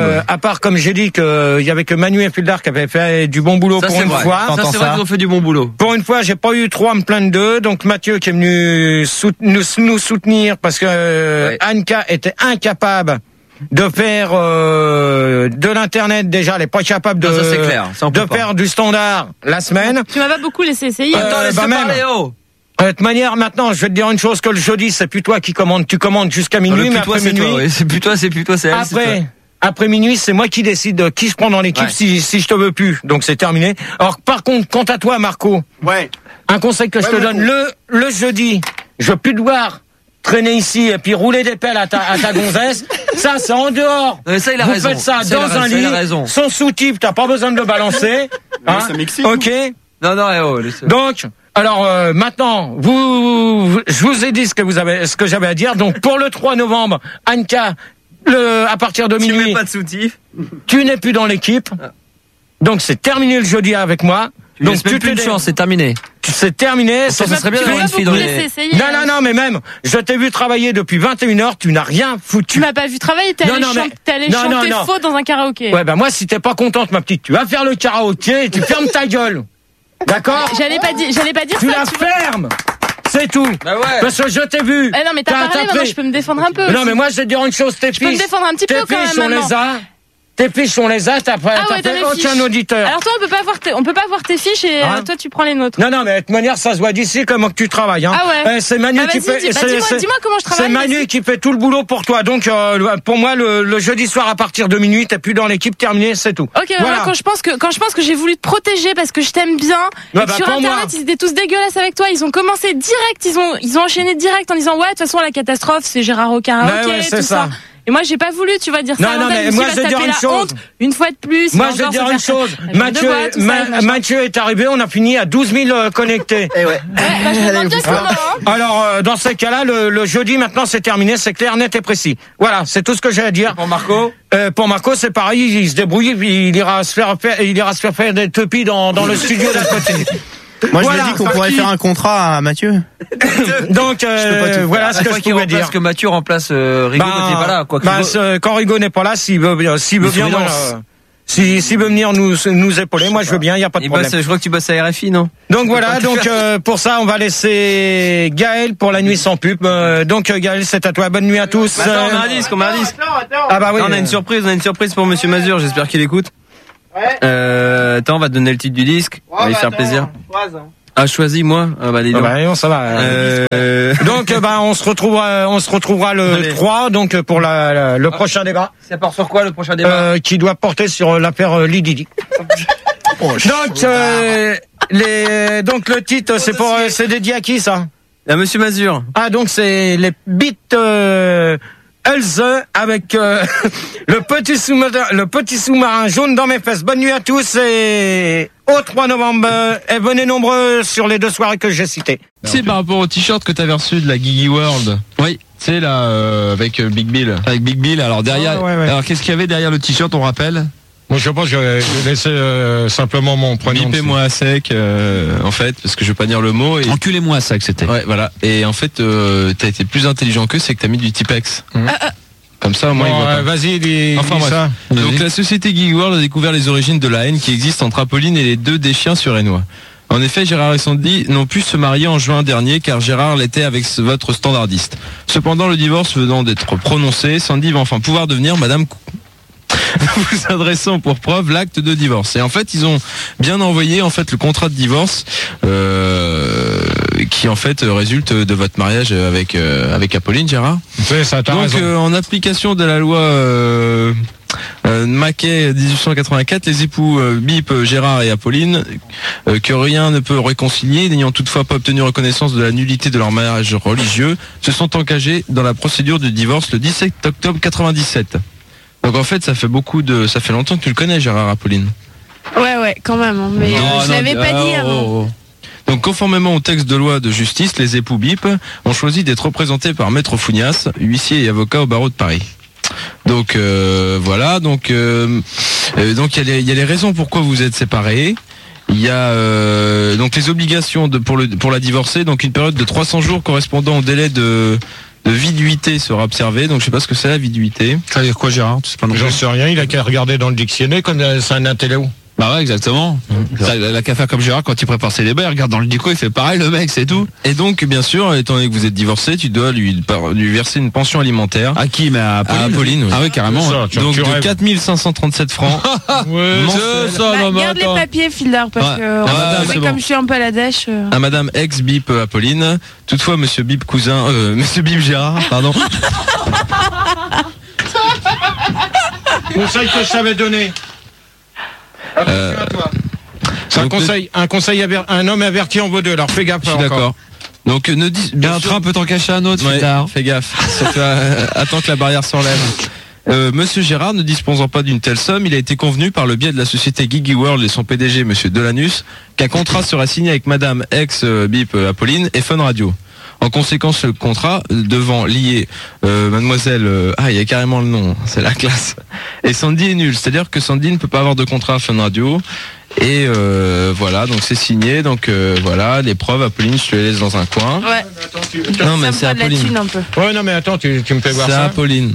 dit que il y avait que Manu et Fildar qui avaient fait du bon boulot pour une fois. Ça c'est vrai qu'ils ont fait du bon boulot. Pour une fois j'ai pas eu trop à me plaindre d'eux. Donc Mathieu qui est venu nous soutenir parce que Anka était incapable de faire de l'internet déjà, elle est pas capable de faire du standard la semaine. Tu m'as pas beaucoup laissé essayer. Attends, laisse parler, oh. De toute manière, maintenant, je vais te dire une chose, que le jeudi, c'est plus toi qui commandes, tu commandes jusqu'à minuit, mais après minuit. C'est plus toi, c'est elle. Après minuit, c'est moi qui décide de qui je prends dans l'équipe si je te veux plus. Donc c'est terminé. Alors par contre, quant à toi, Marco. Ouais. Un conseil que je te donne, le jeudi, je veux plus devoir traîner ici et puis rouler des pelles à ta gonzesse, ça c'est en dehors. Ça il a raison. Vous faites ça dans un lit, sans soutif, t'as pas besoin de le balancer. Ça m'excite. Ok. Non, Donc, alors maintenant, je vous ai dit ce que j'avais à dire. Donc pour le 3 novembre, Anka, à partir de minuit, tu mets pas de soutif. Tu n'es plus dans l'équipe. Donc c'est terminé le jeudi avec moi. Donc tu plus de chance, c'est terminé. C'est terminé. Ça serait bien d'avoir une fille dans les... Non, mais même, je t'ai vu travailler depuis 21h, tu n'as rien foutu. Tu m'as pas vu travailler, t'es allé chanter faux dans un karaoké. Ouais, moi, si t'es pas contente, ma petite, tu vas faire le karaoké et tu fermes ta gueule. D'accord? J'allais pas dire tu la fermes! C'est tout. Bah ouais. Parce que je t'ai vu. Non, mais t'as parlé, maintenant je peux me défendre un peu. Non, mais moi, je vais te dire une chose, tes filles. Je peux me défendre un petit peu quand même. On les a. tes fiches, on les a, t'as fait aucun auditeur. Alors toi, on peut pas voir tes fiches et toi, tu prends les nôtres. Non, mais de toute manière, ça se voit d'ici comment que tu travailles. Hein. Ah ouais. C'est Manu qui fait. Dis-moi comment je travaille. C'est Manu qui fait tout le boulot pour toi. Donc, pour moi, le jeudi soir à partir de minuit, t'es plus dans l'équipe, terminé, c'est tout. Ok, voilà. Quand je pense que j'ai voulu te protéger parce que je t'aime bien. Et sur Internet, ils étaient tous dégueulasses avec toi. Ils ont commencé direct, ils ont enchaîné direct en disant ouais, de toute façon la catastrophe, c'est Gérard au karaoké, tout ça. Et moi, j'ai pas voulu, tu vas dire ça. Non, mais moi, je vais dire une chose. Une fois de plus. Moi, je vais dire une chose. Mathieu est arrivé, on a fini à 12 000 connectés. Et ouais. Alors, dans ces cas-là, le jeudi, maintenant, c'est terminé, c'est clair, net et précis. Voilà, c'est tout ce que j'ai à dire. Pour Marco? Pour Marco, c'est pareil, il se débrouille, il ira se faire faire des tepis dans le studio d'à côté. Moi, je me dis qu'on pourrait faire un contrat à Mathieu. Donc, voilà ce que je pouvais dire. Parce que Mathieu remplace Rigaud quand il est pas là, quoi. Quand Rigaud n'est pas là, s'il veut bien, s'il veut venir nous épauler, moi je veux bien, il y a pas de problème. Je crois que tu bosses à RFI, non? Donc voilà, pour ça, on va laisser Gaël pour la nuit sans pub. Donc Gaël, c'est à toi. Bonne nuit à tous. Attends, on a un disque. Ah bah oui. On a une surprise pour Monsieur Mazur. J'espère qu'il écoute. Ouais. Attends, on va te donner le titre du disque. On va lui faire plaisir. Ah, choisis moi. Ah bah dis donc. Non, ça va. Donc on se retrouvera le 3 donc pour le prochain débat. Ça part sur quoi le prochain débat? Qui doit porter sur l'affaire Lididi. Donc le titre c'est dédié à qui ça? À Monsieur Mazur. Ah donc c'est les beats Elze avec le petit sous-marin jaune dans mes fesses. Bonne nuit à tous et au 3 novembre et venez nombreux sur les 2 soirées que j'ai citées. C'est par rapport au t-shirt que t'avais reçu de la Gigi World. Oui. C'est là avec Big Bill. Avec Big Bill. Alors derrière. Ouais. Alors qu'est-ce qu'il y avait derrière le t-shirt, on rappelle? Moi, je pense que j'ai laissé simplement mon prénom. Bipez-moi à sec, en fait, parce que je veux pas dire le mot. Et... Enculez-moi à sec, c'était. Ouais, voilà. Et en fait, t'as été plus intelligent qu'eux, c'est que t'as mis du Tipex. Comme ça, moi, vas-y, dis ça. Donc, la société Gigi World a découvert les origines de la haine qui existe entre Apolline et les 2 des chiens surénois. En effet, Gérard et Sandy n'ont pu se marier en juin dernier car Gérard l'était avec votre standardiste. Cependant, le divorce venant d'être prononcé, Sandy va enfin pouvoir devenir Madame vous adressant pour preuve l'acte de divorce. Et en fait, ils ont bien envoyé en fait le contrat de divorce qui en fait résulte de votre mariage avec Apolline, Gérard. Oui, ça t'as raison. Donc en application de la loi Maquet 1884, les époux Bip, Gérard et Apolline, que rien ne peut réconcilier, n'ayant toutefois pas obtenu reconnaissance de la nullité de leur mariage religieux, se sont engagés dans la procédure de divorce le 17 octobre 97. Donc en fait, ça fait longtemps que tu le connais, Gérard Apolline. Ouais, quand même. Mais je l'avais pas dit avant. Donc conformément au texte de loi de justice, les époux Bip ont choisi d'être représentés par Maître Fougnas, huissier et avocat au barreau de Paris. Donc voilà. Donc il y a les raisons pourquoi vous êtes séparés. Il y a donc les obligations pour la divorcer. Donc une période de 300 jours correspondant au délai de viduité sera observée. Donc je sais pas ce que c'est la viduité. Ça veut dire quoi, Gérard? Je sais rien, il a qu'à regarder dans le dictionnaire comme c'est un intello. Bah ouais, exactement. Il a qu'à faire comme Gérard quand il prépare ses débats, il regarde dans le dico, il fait pareil le mec, c'est tout. Et donc bien sûr, étant donné que vous êtes divorcé, tu dois lui verser une pension alimentaire. À qui? Mais à Apolline. Oui. Ah oui, carrément. Ça, donc de 4537 francs. Ouais, c'est ça. Garde les papiers, Fielder, parce que comme je suis un peu à la dèche. À Madame ex Bip Apolline. Toutefois, Monsieur Bip cousin, Monsieur Bip Gérard, pardon. Conseil que je t'avais donné. C'est un conseil un homme averti en vaut 2, alors fais gaffe. Je suis d'accord. Donc un train peut en cacher un autre. Ouais, fais gaffe. Attends que la barrière s'enlève. Monsieur Gérard ne disposant pas d'une telle somme, il a été convenu par le biais de la société Gigi World et son PDG Monsieur Delanus qu'un contrat sera signé avec Madame ex Bip Apolline et Fun Radio. En conséquence, le contrat devant lier Mademoiselle... il y a carrément le nom, c'est la classe. Et Sandy est nul, c'est-à-dire que Sandy ne peut pas avoir de contrat à Fun Radio. Et voilà, donc c'est signé. Donc voilà, les preuves, Apolline, je te les laisse dans un coin. Ouais. Non, mais c'est Apolline. Ouais, non, mais attends, tu me fais voir ça. C'est Apolline.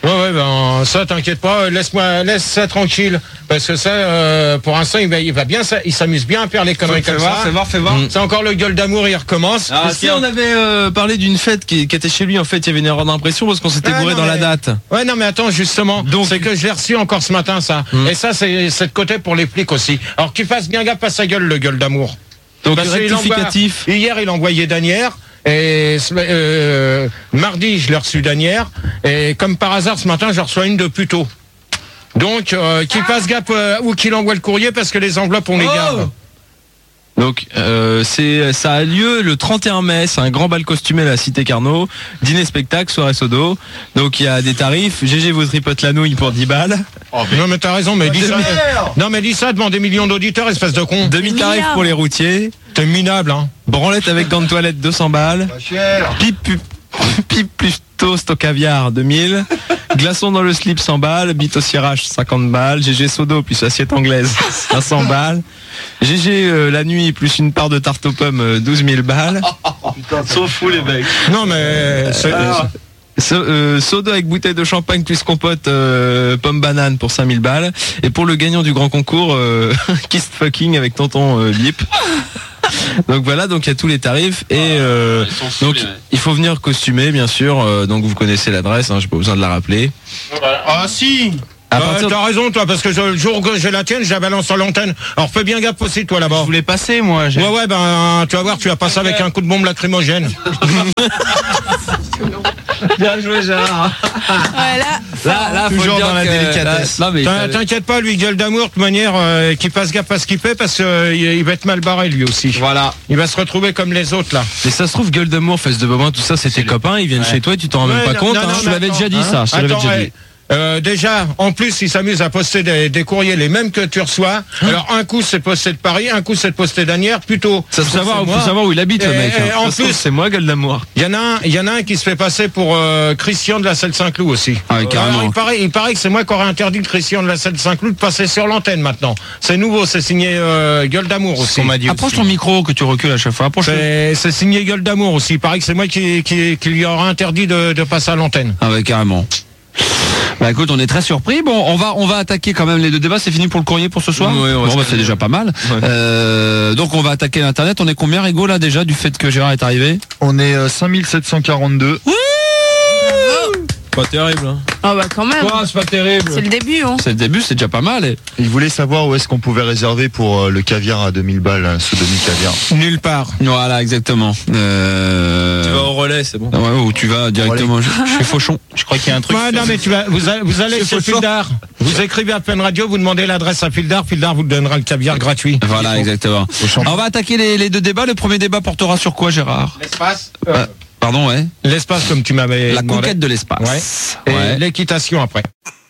Ouais, ben ça, t'inquiète pas, laisse ça tranquille, parce que ça, pour l'instant, il s'amuse bien à faire les conneries comme ça. Fais voir. C'est encore le gueule d'amour, il recommence. Ah, si on avait parlé d'une fête qui était chez lui, en fait, il y avait une erreur d'impression parce qu'on s'était bourré dans la date. Ouais, non, mais attends, justement, donc c'est que je l'ai reçu encore ce matin, ça. Et ça, c'est de côté pour les flics aussi. Alors qu'il fasse bien gaffe à sa gueule, le gueule d'amour. Donc rectificatif. Hier, il envoyait Danière. Et mardi, je l'ai reçu Danière. Et comme par hasard, ce matin, je reçois une de plus tôt. Donc, qu'il fasse gaffe ou qu'il envoie le courrier parce que les enveloppes, on les garde. Donc ça a lieu le 31 mai, c'est un grand bal costumé à la Cité Carnot, dîner spectacle, soirée sodo. Donc il y a des tarifs, GG vous tripote la nouille pour 10 balles. Non mais t'as raison, mais dis ça. Non mais dis ça devant des millions d'auditeurs, espèce de con. Demi-tarif pour les routiers. T'es minable, hein. Branlette avec gants de toilette 200 balles. Pipe plus toast au caviar 2000. Glaçon dans le slip 100 balles. Bite au cirage 50 balles. GG sodo plus assiette anglaise 500 balles. GG la nuit plus une part de tarte aux pommes 12 000 balles. Putain, sont fous les mecs. Non mais sodo avec bouteille de champagne plus compote pomme banane pour 5000 balles. Et pour le gagnant du grand concours kiss fucking avec tonton Bip. Donc voilà, donc il y a tous les tarifs et donc il faut venir costumé bien sûr. Donc vous connaissez l'adresse, hein, j'ai pas besoin de la rappeler. Ah si. T'as raison toi, parce que le jour que j'ai la tienne, je la balance sur l'antenne. Alors fais bien gaffe aussi toi là-bas. Je voulais passer moi. Ouais ben tu vas voir, tu vas passer avec un coup de bombe lacrymogène. Bien joué Gérard. Là toujours dans la délicatesse. T'inquiète pas, lui gueule d'amour de toute manière, qu'il fasse gaffe à ce qu'il fait parce qu'il va être mal barré lui aussi. Voilà. Il va se retrouver comme les autres là. Mais ça se trouve gueule d'amour, fesse de bobin, tout ça c'est tes copains, ils viennent chez toi et tu t'en rends même pas compte. Je l'avais déjà dit ça. Je l'avais déjà dit. Déjà, en plus, il s'amuse à poster des courriers les mêmes que tu reçois. Alors, un coup, c'est posté de Paris, un coup, c'est posté d'Anières, plutôt. Ça faut savoir où il habite, le mec. En plus, c'est moi, gueule d'amour. Il y en a un qui se fait passer pour Christian de la Selle Saint-Cloud aussi. Ah, oui, carrément. Alors, il paraît que c'est moi qui aurais interdit de Christian de la Selle Saint-Cloud de passer sur l'antenne maintenant. C'est nouveau, c'est signé gueule d'amour aussi. Approche ton micro que tu recules à chaque fois. C'est signé gueule d'amour aussi. Il paraît que c'est moi qui lui aurais interdit de passer à l'antenne. Ah ouais, carrément. Bah écoute, on est très surpris. Bon, on va attaquer quand même les deux débats. C'est fini pour le courrier pour ce soir. Oui, c'est déjà pas mal. Ouais. Donc on va attaquer l'internet. On est combien, Rigo, là déjà du fait que Gérard est arrivé? On est 5742. Pas terrible, hein. Ah bah quand même. C'est pas terrible. C'est le début, hein. C'est le début, c'est déjà pas mal. Et... Il voulait savoir où est-ce qu'on pouvait réserver pour le caviar à 2000 balles, ce demi-caviar. Nulle part. Voilà, exactement. Tu vas au relais, c'est bon. Ouais, ou tu vas directement chez Fauchon. Je crois qu'il y a un truc. Non, mais vous allez chez Fildar. Vous écrivez à Fun Radio, vous demandez l'adresse à Fildar. Fildar vous donnera le caviar gratuit. Voilà, exactement. On va attaquer les deux débats. Le premier débat portera sur quoi, Gérard? L'espace. Pardon, ouais. L'espace, comme tu m'avais La demandé. conquête de l'espace. Ouais. Et l'équitation après.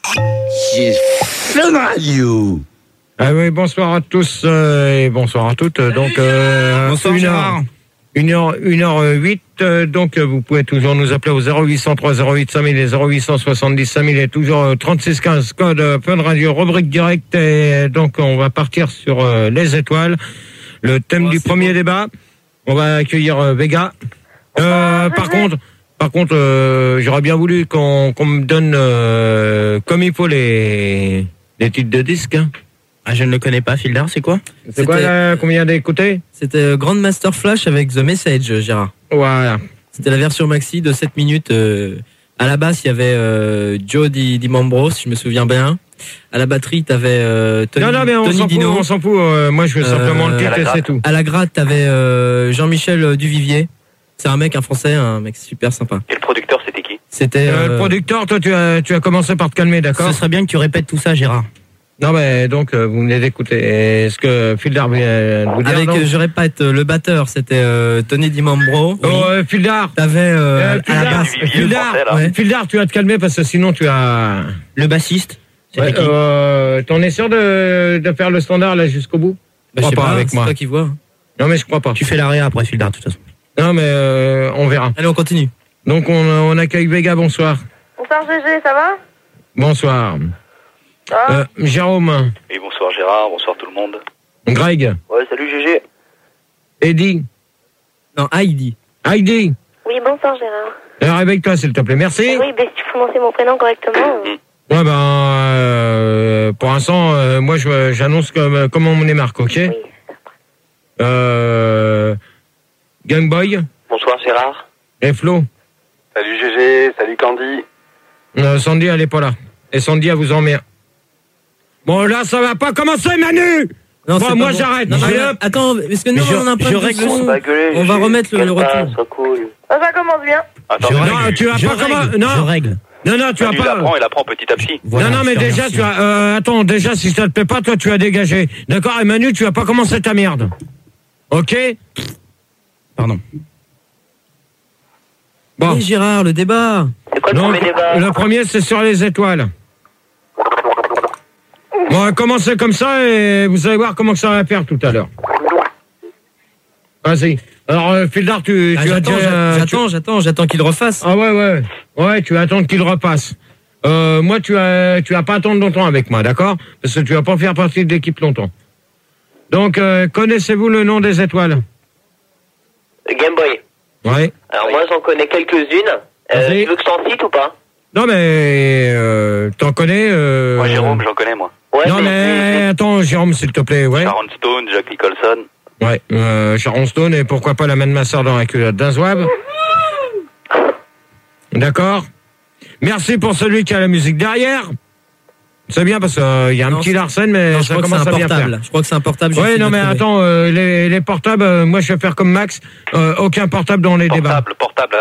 Fun Radio. Ah oui, bonsoir à tous et bonsoir à toutes. Donc, bonsoir, Gérard. 1h08, donc vous pouvez toujours nous appeler au 0803 08 5000 et 0870 5000 et toujours 3615 code Fun Radio, rubrique directe. Et donc on va partir sur les étoiles. Le thème du premier débat, on va accueillir Vega. Par contre, j'aurais bien voulu qu'on me donne comme il faut les titres de disques. Hein. Ah, je ne le connais pas, Fildar, c'est quoi? C'est quoi là, combien d'écoutés? C'était Grandmaster Flash avec The Message, Gérard. Voilà. C'était la version maxi de 7 minutes. À la basse, il y avait Joe Di Mambro, si je me souviens bien. À la batterie, t'avais Tony Dino. Non, mais on s'en fout. Moi, je veux simplement le titre et c'est tout. À la gratte, t'avais Jean-Michel Duvivier. C'est un français, un mec super sympa. Et le producteur, c'était qui? C'était le producteur. Toi, tu as commencé par te calmer, d'accord? Ce serait bien que tu répètes tout ça, Gérard. Non, mais donc, vous venez d'écouter. Est-ce que Fildar vient de vous dire? Je répète, le batteur, c'était Tony Di Mambro. Oh, Fildar. T'avais à la basse. Fildar, tu vas te calmer parce que sinon tu as... Le bassiste. T'en es sûr de faire le standard là jusqu'au bout? Je sais pas, avec moi. C'est toi qui vois. Non, mais je crois pas. Tu fais l'arrêt après, Fildar, de toute façon. Non, mais on verra. Allez, on continue. Donc, on accueille Vega, bonsoir. Bonsoir GG, ça va? Bonsoir. Jérôme. Oui, bonsoir Gérard, bonsoir tout le monde. Greg. Ouais, salut GG. Eddie. Non, Heidi. Heidi. Oui, bonsoir Gérard. Alors, réveille-toi, s'il te plaît. Merci. Oui, ben, si tu prononces mon prénom correctement. Ouais, pour l'instant, moi, j'annonce comment on est marque, ok? Oui. Gangboy. Bonsoir Gérard. Et Flo. Salut GG, salut Candy. Sandy, elle est pas là. Et Sandy, elle vous emmerde. Bon, là, ça va pas commencer, Manu! Non, bon, moi, j'arrête. Attends, parce que nous, on a un problème de son. On va remettre le retour. Cool. Ça commence bien. Attends, non, tu vas pas commencer. Non, je règle. Non, tu vas pas. Il apprend petit à petit. Voilà, non, mais déjà, tu as. Attends, déjà, si ça te plaît pas, toi, tu as dégagé. D'accord? Et Manu, tu vas pas commencer ta merde. Ok? Pardon. Bon. Oui, Gérard, le débat. C'est quoi le premier débat? Le premier, c'est sur les étoiles. Bon, on va commencer comme ça et vous allez voir comment ça va faire tout à l'heure. Vas-y. Alors, Fildar, j'attends qu'il refasse. Ah ouais, tu vas attendre qu'il repasse. Moi, tu vas pas attendre longtemps avec moi, d'accord? Parce que tu vas pas faire partie de l'équipe longtemps. Donc, connaissez-vous le nom des étoiles? Game Boy. Ouais. Alors moi, j'en connais quelques-unes. Tu veux que je t'en cite ou pas? Non, mais t'en connais Moi, Jérôme, j'en connais, moi. Ouais, non, mais attends, Jérôme, s'il te plaît, ouais. Sharon Stone, Jack Nicholson. Ouais, Sharon Stone, et pourquoi pas la main de ma soeur dans la culotte d'un zouave. D'accord. Merci pour celui qui a la musique derrière. C'est bien parce qu'il y a un petit Larsen, mais ça commence à bien faire. Je crois que c'est un portable. Oui, non, mais attends, les portables, moi je vais faire comme Max, aucun portable dans les débats. Portable,